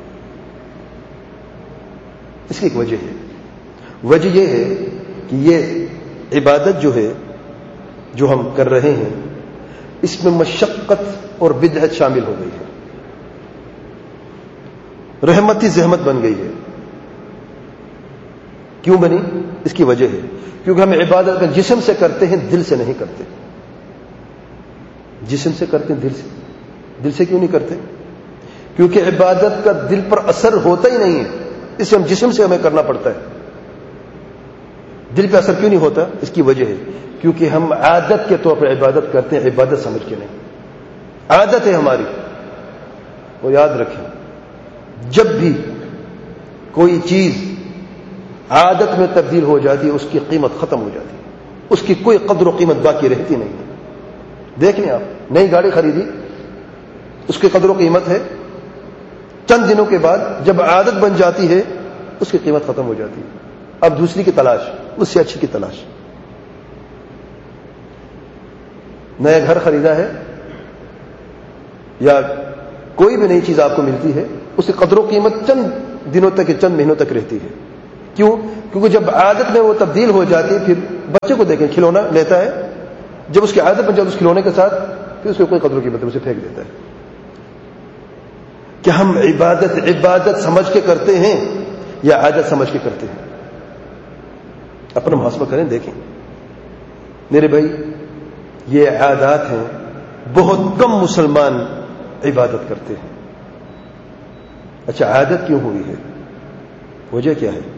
اس کی ایک وجہ ہے. وجہ یہ ہے کہ یہ عبادت جو ہے جو ہم کر رہے ہیں اس میں مشقت اور بدعت شامل ہو گئی ہے، رحمتی زحمت بن گئی ہے. کیوں بنی؟ اس کی وجہ ہے کیونکہ ہم عبادت کا جسم سے کرتے ہیں، دل سے نہیں کرتے. جسم سے کرتے ہیں، دل سے کیوں نہیں کرتے؟ کیونکہ عبادت کا دل پر اثر ہوتا ہی نہیں ہے، اس لیے ہم جسم سے ہمیں کرنا پڑتا ہے. دل پہ اثر کیوں نہیں ہوتا؟ اس کی وجہ ہے کیونکہ ہم عادت کے طور پر عبادت کرتے ہیں، عبادت سمجھ کے نہیں. عادت ہے ہماری. وہ یاد رکھیں، جب بھی کوئی چیز عادت میں تبدیل ہو جاتی ہے اس کی قیمت ختم ہو جاتی ہے، اس کی کوئی قدر و قیمت باقی رہتی نہیں ہے. دیکھ لیں آپ، نئی گاڑی خریدی، اس کی قدر و قیمت ہے، چند دنوں کے بعد جب عادت بن جاتی ہے اس کی قیمت ختم ہو جاتی ہے. اب دوسری کی تلاش، اس سے اچھی کی تلاش. نیا گھر خریدا ہے یا کوئی بھی نئی چیز آپ کو ملتی ہے، اس کی قدر و قیمت چند دنوں تک، چند مہینوں تک رہتی ہے. کیوں؟ کیونکہ جب عادت میں وہ تبدیل ہو جاتی ہے، پھر بچے کو دیکھیں کھلونا لیتا ہے، جب اس کی عادت بن جاتی ہے اس کھلونے کے ساتھ، پھر اس کو کوئی قدر و قیمت اسے پھینک دیتا ہے. کہ ہم عبادت سمجھ کے کرتے ہیں یا عادت سمجھ کے کرتے ہیں؟ اپنا محاسبہ کریں، دیکھیں. میرے بھائی یہ عادات ہیں. بہت کم مسلمان عبادت کرتے ہیں. اچھا عادت کیوں ہوئی ہے؟ وجہ کیا ہے؟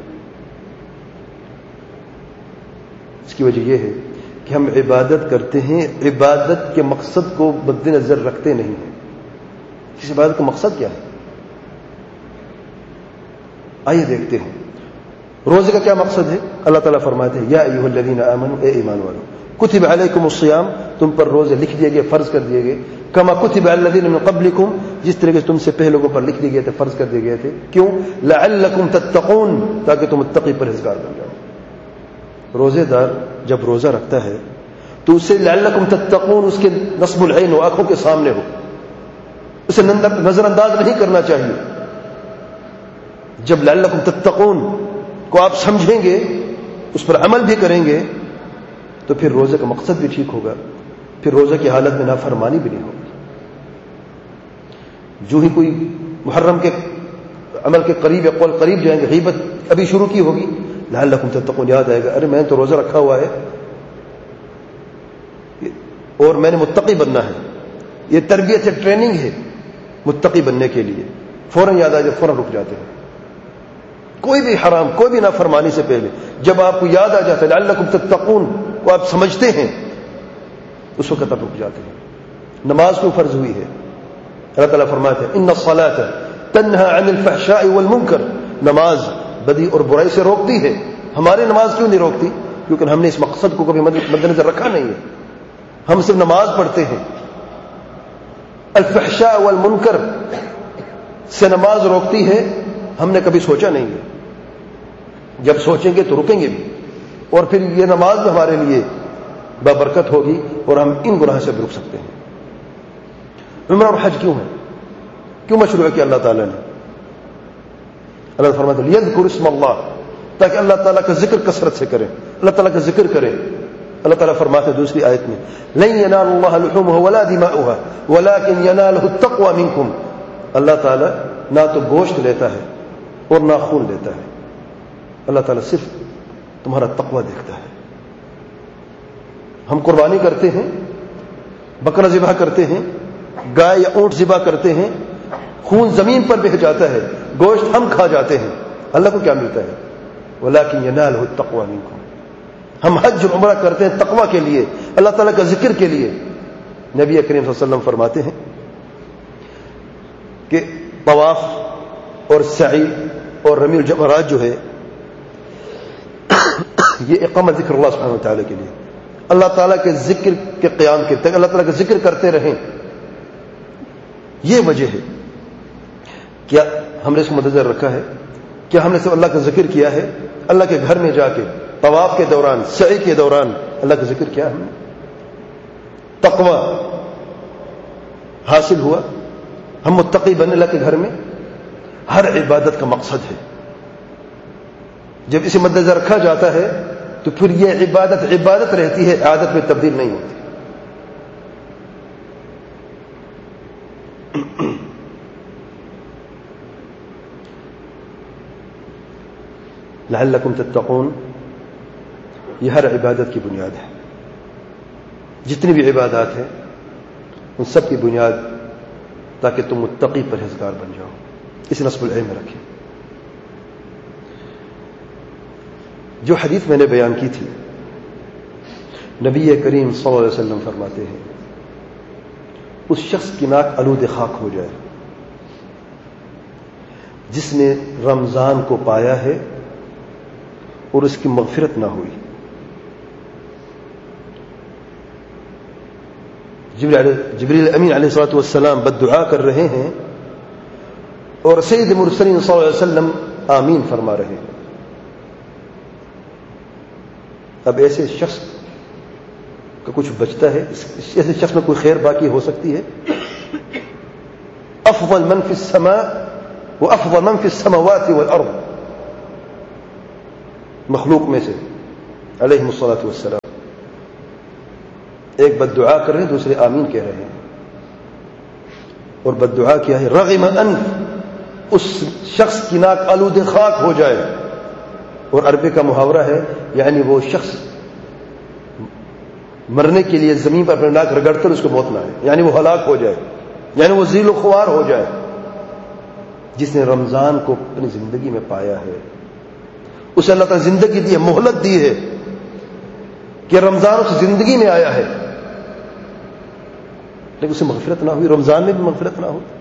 اس کی وجہ یہ ہے کہ ہم عبادت کرتے ہیں، عبادت کے مقصد کو مد نظر رکھتے نہیں ہیں. اس عبادت کا مقصد کیا ہے؟ آئیے دیکھتے ہیں. روزے کا کیا مقصد ہے؟ اللہ تعالیٰ فرماتے ہیں یا ایھا الذین آمنوا، اے ایمان والو، کتب علیکم الصیام، تم پر روزے لکھ دیے گئے، فرض کر دیے گئے، کما کتب علی الذین من قبلکم، جس طرح سے تم سے پہلے لوگوں پر لکھ دیے گئے تھے، فرض کر دیے گئے تھے. کیوں؟ لعلکم تتقون، تاکہ تم متقی پرہیزگار بن جاؤ. روزے دار جب روزہ رکھتا ہے تو اسے لعلکم تتقون اس کے نصب العین ہو، آنکھوں کے سامنے ہو، اسے نظر انداز نہیں کرنا چاہیے. جب لعلکم تتقون کو آپ سمجھیں گے، اس پر عمل بھی کریں گے، تو پھر روزے کا مقصد بھی ٹھیک ہوگا، پھر روزے کی حالت میں نافرمانی بھی نہیں ہوگی. جو ہی کوئی محرم کے عمل کے قریب یا قول قریب جائیں گے، غیبت ابھی شروع کی ہوگی، لعلکم تتقون یاد آئے گا، ارے میں نے تو روزہ رکھا ہوا ہے اور میں نے متقی بننا ہے. یہ تربیت ہے، ٹریننگ ہے متقی بننے کے لیے. فوراً یاد آئے گا، فوراً رک جاتے ہیں. کوئی بھی حرام، کوئی بھی نافرمانی سے پہلے جب آپ کو یاد آ جاتا ہے لعلکم تتقون کو آپ سمجھتے ہیں، اس وقت آپ رک جاتے ہیں. نماز کو فرض ہوئی ہے. اللہ تعالیٰ فرماتے ہیں ان الصلاۃ تنہی عن الفحشاء والمنکر، نماز بدی اور برائی سے روکتی ہے. ہماری نماز کیوں نہیں روکتی؟ کیونکہ ہم نے اس مقصد کو کبھی مد نظر رکھا نہیں ہے. ہم صرف نماز پڑھتے ہیں. الفحشاء والمنکر سے نماز روکتی ہے، ہم نے کبھی سوچا نہیں ہے. جب سوچیں گے تو رکیں گے بھی، اور پھر یہ نماز بھی ہمارے لیے بابرکت ہوگی اور ہم ان گناہ سے بھی رک سکتے ہیں. عمرہ اور حج کیوں ہے؟ کیوں مشروع کیا اللہ تعالیٰ نے؟ اللہ فرماتے ہیں لیذکر اسم اللہ، تاکہ اللہ تعالیٰ کا ذکر کثرت سے کرے، اللہ تعالیٰ کا ذکر کرے. اللہ تعالیٰ فرماتے ہیں دوسری آیت میں لن ینال اللہ لحومها ولا دماؤها ولكن يناله التقوى منکم، اللہ تعالیٰ نہ تو گوشت لیتا ہے اور نہ خون لیتا ہے، اللہ تعالیٰ صرف تمہارا تقوی دیکھتا ہے. ہم قربانی کرتے ہیں، بکرا ذبح کرتے ہیں، گائے یا اونٹ ذبح کرتے ہیں، خون زمین پر بہہ جاتا ہے، گوشت ہم کھا جاتے ہیں، اللہ کو کیا ملتا ہے؟ وَلَكِنْ يَنَالُهُ التَّقْوَى مِنكُمْ. ہم حج اور عمرہ کرتے ہیں تقوی کے لیے، اللہ تعالیٰ کا ذکر کے لیے. نبی کریم صلی اللہ علیہ وسلم فرماتے ہیں کہ طواف اور سعی اور رمی الجمرات جو ہے یہ اقامت ذکر اللہ سبحانہ وتعالی کے لیے، اللہ تعالیٰ کے ذکر کے قیام کے تک اللہ تعالیٰ کا ذکر کرتے رہیں. یہ وجہ ہے. کیا ہم نے اس کو مدنظر رکھا ہے؟ کیا ہم نے صرف اللہ کا ذکر کیا ہے؟ اللہ کے گھر میں جا کے طواف کے دوران، سعی کے دوران اللہ کا ذکر کیا ہم نے؟ تقوی حاصل ہوا، ہم متقی بنے اللہ کے گھر میں. ہر عبادت کا مقصد ہے. جب اسے مد نظر رکھا جاتا ہے تو پھر یہ عبادت رہتی ہے، عادت میں تبدیل نہیں ہوتی. لعلکم تتقون یہ ہر عبادت کی بنیاد ہے. جتنی بھی عبادات ہیں ان سب کی بنیاد تاکہ تم متقی پرہیزگار بن جاؤ، اس نصب العین میں رکھیں. جو حدیث میں نے بیان کی تھی، نبی کریم صلی اللہ علیہ وسلم فرماتے ہیں اس شخص کی ناک آلود خاک ہو جائے جس نے رمضان کو پایا ہے اور اس کی مغفرت نہ ہوئی. جبریل امین علیہ الصلوۃ والسلام بددعا کر رہے ہیں اور سید مرسلین صلی اللہ علیہ وسلم آمین فرما رہے ہیں. اب ایسے شخص کا کچھ بچتا ہے؟ ایسے شخص میں کوئی خیر باقی ہو سکتی ہے؟ افضل من فی السماء وافضل من فی السماوات والارض، مخلوق میں سے علیہ الصلاۃ والسلام ایک بد دعا کر رہے ہیں، دوسرے آمین کہہ رہے ہیں. اور بد دعا کیا ہے؟ رغم انف، اس شخص کی ناک آلود خاک ہو جائے. اور عربی کا محاورہ ہے، یعنی وہ شخص مرنے کے لیے زمین پر اپنے ناک رگڑ کر اس کو موت نہ آئے، یعنی وہ ہلاک ہو جائے، یعنی وہ ذیل و خوار ہو جائے. جس نے رمضان کو اپنی زندگی میں پایا ہے، اسے اللہ تعالیٰ زندگی دی ہے، مہلت دی ہے کہ رمضان اس زندگی میں آیا ہے، لیکن اسے مغفرت نہ ہوئی، رمضان میں بھی مغفرت نہ ہوئی،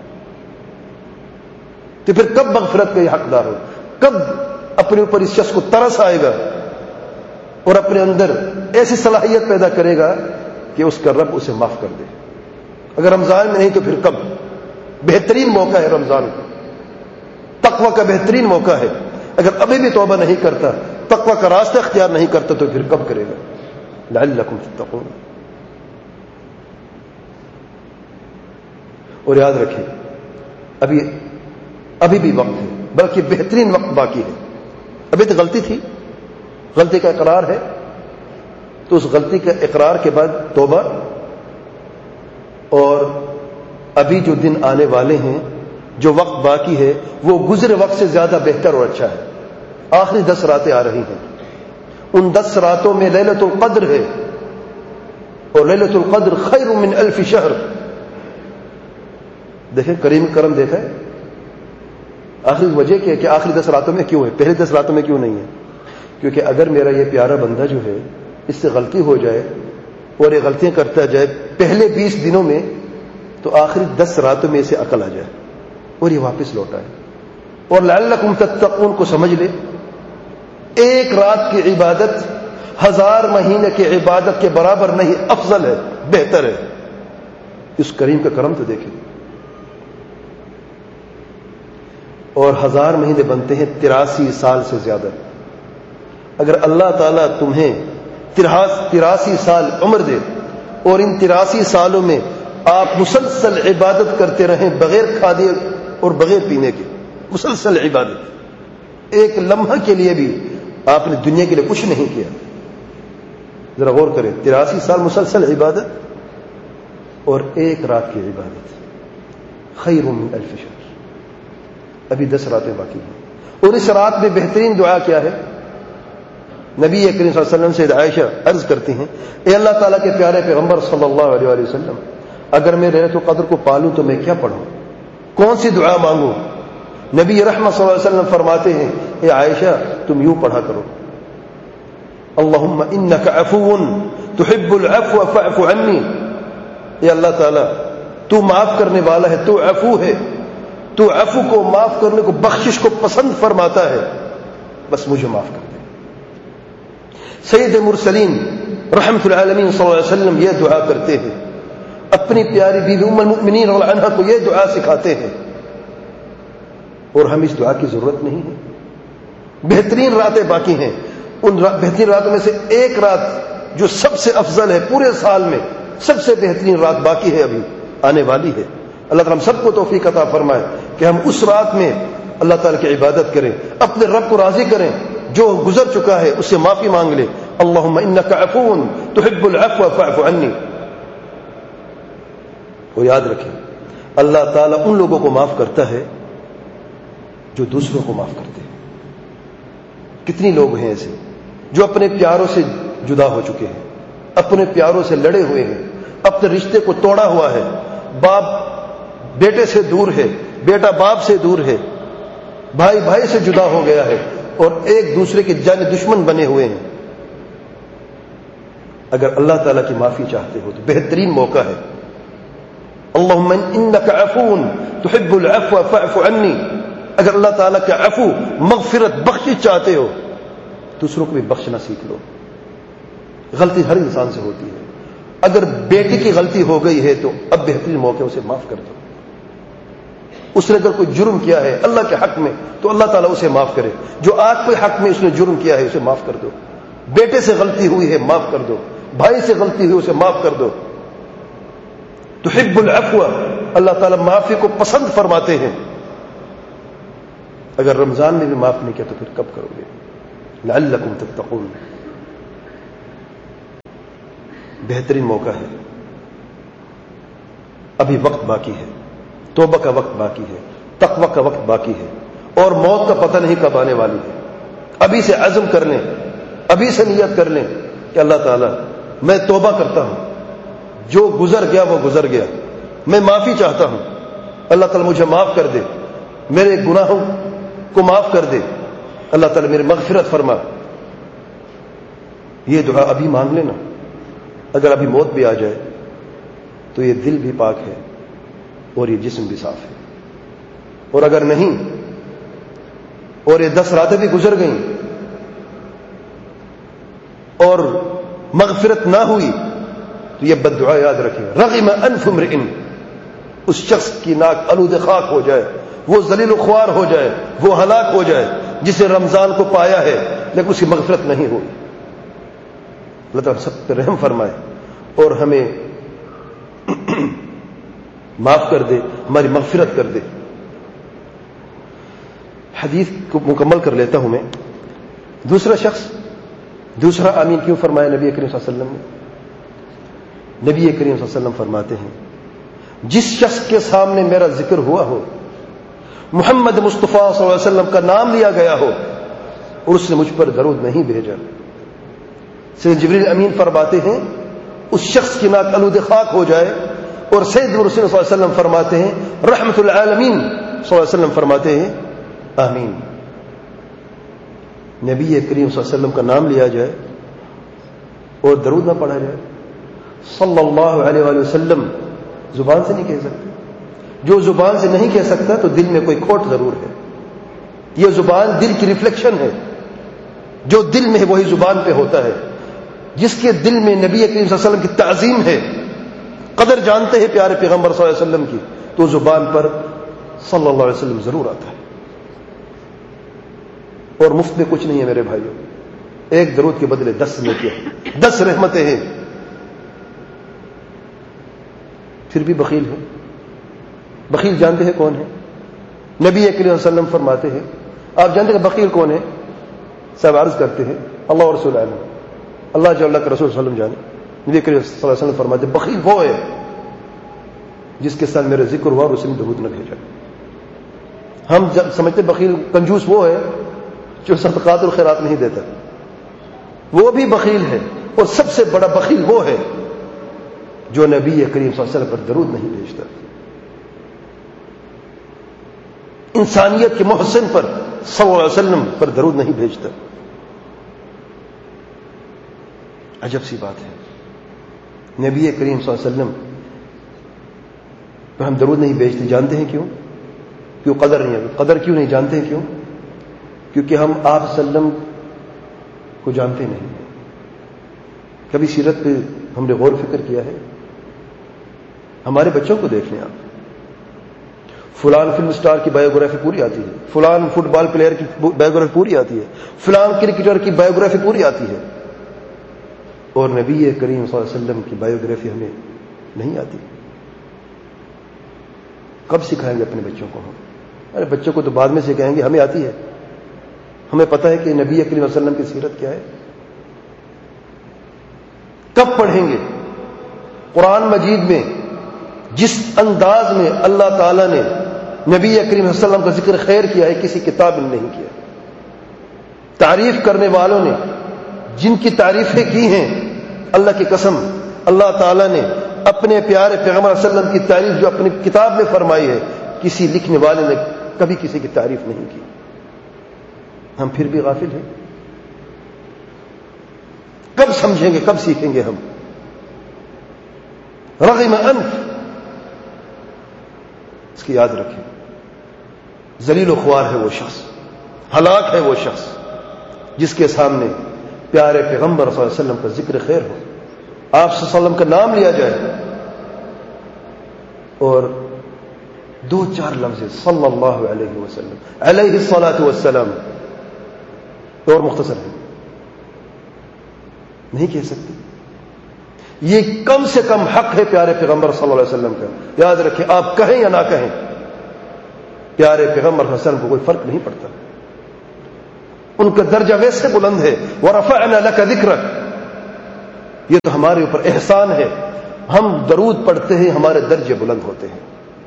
تو پھر کب مغفرت کا یہ حقدار ہو؟ کب اپنے اوپر اس شخص کو ترس آئے گا اور اپنے اندر ایسی صلاحیت پیدا کرے گا کہ اس کا رب اسے معاف کر دے؟ اگر رمضان میں نہیں تو پھر کب؟ بہترین موقع ہے رمضان کا، تقوی کا بہترین موقع ہے. اگر ابھی بھی توبہ نہیں کرتا، تقوی کا راستہ اختیار نہیں کرتا، تو پھر کب کرے گا؟ لعلکم تتقون. اور یاد رکھیں، ابھی بھی وقت ہے، بلکہ بہترین وقت باقی ہے. ابھی تو غلطی تھی، غلطی کا اقرار ہے، تو اس غلطی کا اقرار کے بعد توبہ. اور ابھی جو دن آنے والے ہیں، جو وقت باقی ہے، وہ گزرے وقت سے زیادہ بہتر اور اچھا ہے. آخری 10 راتیں آ رہی ہیں، ان 10 راتوں میں لیلۃ القدر ہے، اور لیلۃ القدر خیر من 1000 شہر. دیکھیں کریم کرم دیکھیں، آخری وجہ کیا ہے کہ آخری 10 راتوں میں کیوں ہے، پہلے 10 راتوں میں کیوں نہیں ہے؟ کیونکہ اگر میرا یہ پیارا بندہ جو ہے اس سے غلطی ہو جائے اور یہ غلطیاں کرتا جائے پہلے 20 دنوں میں، تو آخری 10 راتوں میں اسے عقل آ جائے اور یہ واپس لوٹ آئے. اور لعلکم تتقون کو سمجھ لے، ایک رات کی عبادت 1000 مہینے کی عبادت کے برابر نہیں، افضل ہے، بہتر ہے. اس کریم کا کرم تو دیکھیں. اور 1000 مہینے بنتے ہیں 83 سال سے زیادہ. اگر اللہ تعالیٰ تمہیں 83 سال عمر دے اور ان 83 سالوں میں آپ مسلسل عبادت کرتے رہیں بغیر کھادے اور بغیر پینے کے، مسلسل عبادت، ایک لمحہ کے لیے بھی آپ نے دنیا کے لیے کچھ نہیں کیا، ذرا غور کریں. 83 سال مسلسل عبادت اور ایک رات کی عبادت خیر من 1000 شہر. ابھی 10 راتیں باقی ہیں. اور اس رات میں بہترین دعا کیا ہے؟ نبی کریم صلی اللہ علیہ وسلم سے عائشہ عرض کرتی ہیں، اے اللہ تعالیٰ کے پیارے پیغمبر صلی اللہ علیہ وآلہ وسلم، اگر میں لیلۃ القدر کو پالوں تو میں کیا پڑھوں، کون سی دعا مانگوں؟ نبی رحمت صلی اللہ علیہ وسلم فرماتے ہیں، اے عائشہ تم یوں پڑھا کرو، اللہم انک عفو تحب العفو فاعف عنی. اے اللہ تعالیٰ تو معاف کرنے والا ہے، تو عفو ہے، تو عفو کو، معاف کرنے کو، بخشش کو پسند فرماتا ہے، بس مجھے معاف کر دے. سید مرسلین رحمت العالمین صلی اللہ علیہ وسلم یہ دعا کرتے ہیں، اپنی پیاری بیوی ام المؤمنین رضی اللہ عنہا کو یہ دعا سکھاتے ہیں، اور ہم اس دعا کی ضرورت نہیں ہے. بہترین راتیں باقی ہیں، ان بہترین راتوں میں سے ایک رات جو سب سے افضل ہے پورے سال میں، سب سے بہترین رات باقی ہے، ابھی آنے والی ہے. اللہ تعالیٰ ہم سب کو توفیق عطا فرمائے کہ ہم اس رات میں اللہ تعالیٰ کی عبادت کریں، اپنے رب کو راضی کریں، جو گزر چکا ہے اس سے معافی مانگ لے. اللہم انک عفو تحب العفو فاعف عنی. اور یاد رکھیں، اللہ تعالیٰ ان لوگوں کو معاف کرتا ہے جو دوسروں کو معاف کرتے ہیں. کتنی لوگ ہیں ایسے جو اپنے پیاروں سے جدا ہو چکے ہیں، اپنے پیاروں سے لڑے ہوئے ہیں، اپنے رشتے کو توڑا ہوا ہے، باپ بیٹے سے دور ہے، بیٹا باپ سے دور ہے، بھائی بھائی سے جدا ہو گیا ہے، اور ایک دوسرے کے جانی دشمن بنے ہوئے ہیں. اگر اللہ تعالیٰ کی معافی چاہتے ہو تو بہترین موقع ہے. اللہم انک عفو تحب العفو فاعف عنی. اگر اللہ تعالیٰ کا عفو، مغفرت، بخشش چاہتے ہو، دوسروں کو بھی بخشنا سیکھ لو. غلطی ہر انسان سے ہوتی ہے. اگر بیٹی کی غلطی ہو گئی ہے تو اب بہترین موقع اسے معاف کر دو. اس نے اگر کوئی جرم کیا ہے اللہ کے حق میں تو اللہ تعالیٰ اسے معاف کرے. جو آپ کے حق میں اس نے جرم کیا ہے اسے معاف کر دو. بیٹے سے غلطی ہوئی ہے معاف کر دو، بھائی سے غلطی ہوئی اسے معاف کر دو. تحب العفو، اللہ تعالیٰ معافی کو پسند فرماتے ہیں. اگر رمضان میں بھی معاف نہیں کیا تو پھر کب کرو گے؟ لعلکم تتقون. بہترین موقع ہے, ابھی وقت باقی ہے, توبہ کا وقت باقی ہے, تقوی کا وقت باقی ہے, اور موت کا پتہ نہیں کب آنے والی ہے. ابھی سے عزم کر لیں, ابھی سے نیت کر لیں کہ اللہ تعالیٰ میں توبہ کرتا ہوں, جو گزر گیا وہ گزر گیا, میں معافی چاہتا ہوں, اللہ تعالیٰ مجھے معاف کر دے, میرے گناہوں کو معاف کر دے, اللہ تعالیٰ میری مغفرت فرما. یہ دعا ابھی مانگ لینا. اگر ابھی موت بھی آ جائے تو یہ دل بھی پاک ہے اور یہ جسم بھی صاف ہے. اور اگر نہیں, اور یہ 10 راتیں بھی گزر گئیں اور مغفرت نہ ہوئی تو یہ بد دعا یاد رکھیں. رغم انف امرئ, اس شخص کی ناک آلود خاک ہو جائے, وہ ذلیل و خوار ہو جائے, وہ ہلاک ہو جائے جسے رمضان کو پایا ہے لیکن اس کی مغفرت نہیں ہوئی. اللہ تعالیٰ سب پہ رحم فرمائے اور ہمیں معاف کر دے, ہماری مغفرت کر دے. حدیث کو مکمل کر لیتا ہوں میں. دوسرا شخص دوسرا آمین کیوں فرمایا نبی کریم صلی اللہ علیہ وسلم نے؟ نبی کریم صلی اللہ علیہ وسلم فرماتے ہیں, جس شخص کے سامنے میرا ذکر ہوا ہو, محمد مصطفیٰ صلی اللہ علیہ وسلم کا نام لیا گیا ہو اور اس نے مجھ پر درود نہیں بھیجا, سید جبریل امین فرماتے ہیں اس شخص کی ناک آلود خاک ہو جائے. اور سید رسول صلی اللہ علیہ وسلم فرماتے ہیں, رحمت العالمین صلی اللہ علیہ وسلم فرماتے ہیں آمین. نبی کریم صلی اللہ علیہ وسلم کا نام لیا جائے اور درود نہ پڑھا جائے صلی اللہ علیہ وآلہ وسلم, زبان سے نہیں کہہ سکتے. جو زبان سے نہیں کہہ سکتا تو دل میں کوئی کھوٹ ضرور ہے. یہ زبان دل کی ریفلیکشن ہے, جو دل میں ہے وہی زبان پہ ہوتا ہے. جس کے دل میں نبی کریم صلی اللہ علیہ وسلم کی تعظیم ہے, قدر جانتے ہیں پیارے پیغمبر صلی اللہ علیہ وسلم کی, تو زبان پر صلی اللہ علیہ وسلم ضرور آتا ہے. اور مفت میں کچھ نہیں ہے میرے بھائیوں, ایک درود کے بدلے 10 نیکیاں, 10 رحمتیں ہیں. پھر بھی بخیل ہے. بخیل جانتے ہیں کون ہے؟ نبی کریم صلی اللہ علیہ وسلم فرماتے ہیں, آپ جانتے ہیں بخیل کون ہے؟ صاحب عرض کرتے ہیں اللہ اور رسول عالم, اللہ جو اللہ کے رسول صلی اللہ علیہ وسلم جانے. نبی کریم صلی اللہ علیہ وسلم فرماتے ہیں بخیل وہ ہے جس کے ساتھ میرا ذکر ہوا اور اس نے درود نہ بھیجا. ہم سمجھتے بخیل کنجوس وہ ہے جو صدقات اور خیرات نہیں دیتا, وہ بھی بخیل ہے. اور سب سے بڑا بخیل وہ ہے جو نبی کریم صلی اللہ علیہ وسلم پر درود نہیں بھیجتا, انسانیت کے محسن پر صلی اللہ علیہ وسلم پر درود نہیں بھیجتا. عجب سی بات ہے, نبی کریم صلی اللہ علیہ وسلم پر ہم درود نہیں بھیجتے. جانتے ہیں کیوں؟ کیوں قدر نہیں ہے. قدر کیوں نہیں جانتے ہیں کیوں؟ کیونکہ ہم آپ صلی اللہ علیہ وسلم کو جانتے نہیں. کبھی سیرت پہ ہم نے غور فکر کیا ہے؟ ہمارے بچوں کو دیکھ لیں آپ, فلان فلم سٹار کی بایوگرافی پوری آتی ہے, فلان فٹ بال پلیئر کی بایوگرافی پوری آتی ہے, فلان کرکٹر کی بایوگرافی پوری آتی ہے, اور نبی کریم صلی اللہ علیہ وسلم کی بایوگرافی ہمیں نہیں آتی. کب سکھائیں گے اپنے بچوں کو ہم؟ ارے بچوں کو تو بعد میں سکھائیں گے, ہمیں آتی ہے. ہمیں پتہ ہے کہ نبی کریم صلی اللہ علیہ وسلم کی سیرت کیا ہے. کب پڑھیں گے؟ قرآن مجید میں جس انداز میں اللہ تعالیٰ نے نبی کریم صلی اللہ علیہ وسلم کا ذکر خیر کیا ہے کسی کتاب میں نہیں کیا. تعریف کرنے والوں نے جن کی تعریفیں کی ہیں, اللہ کی قسم اللہ تعالیٰ نے اپنے پیارے پیغمبر صلی اللہ علیہ وسلم کی تعریف جو اپنی کتاب میں فرمائی ہے, کسی لکھنے والے نے کبھی کسی کی تعریف نہیں کی. ہم پھر بھی غافل ہیں. کب سمجھیں گے, کب سیکھیں گے ہم؟ رغم انف, اس کی یاد رکھیں. ذلیل و خوار ہے وہ شخص, ہلاک ہے وہ شخص جس کے سامنے پیارے پیغمبر صلی اللہ علیہ وسلم کا ذکر خیر ہو, آپ صلی اللہ علیہ وسلم کا نام لیا جائے اور 2-4 لفظ صلی اللہ علیہ وسلم, علیہ الصلاۃ والسلام, اور مختصر ہے, نہیں کہہ سکتے. یہ کم سے کم حق ہے پیارے پیغمبر صلی اللہ علیہ وسلم کا. یاد رکھیں, آپ کہیں یا نہ کہیں, پیارے پیغمبر صلی اللہ علیہ وسلم کو کوئی فرق نہیں پڑتا. ان کا درجہ ویسے بلند ہے. وَرَفَعْنَا لَكَ ذِكْرَكَ، یہ تو ہمارے اوپر احسان ہے، ہم درود پڑھتے ہیں ہمارے درجے بلند ہوتے ہیں.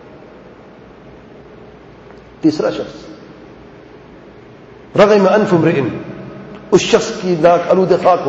تیسرا شخص رغم انف امرئ، اس شخص کی ناک آلود خاک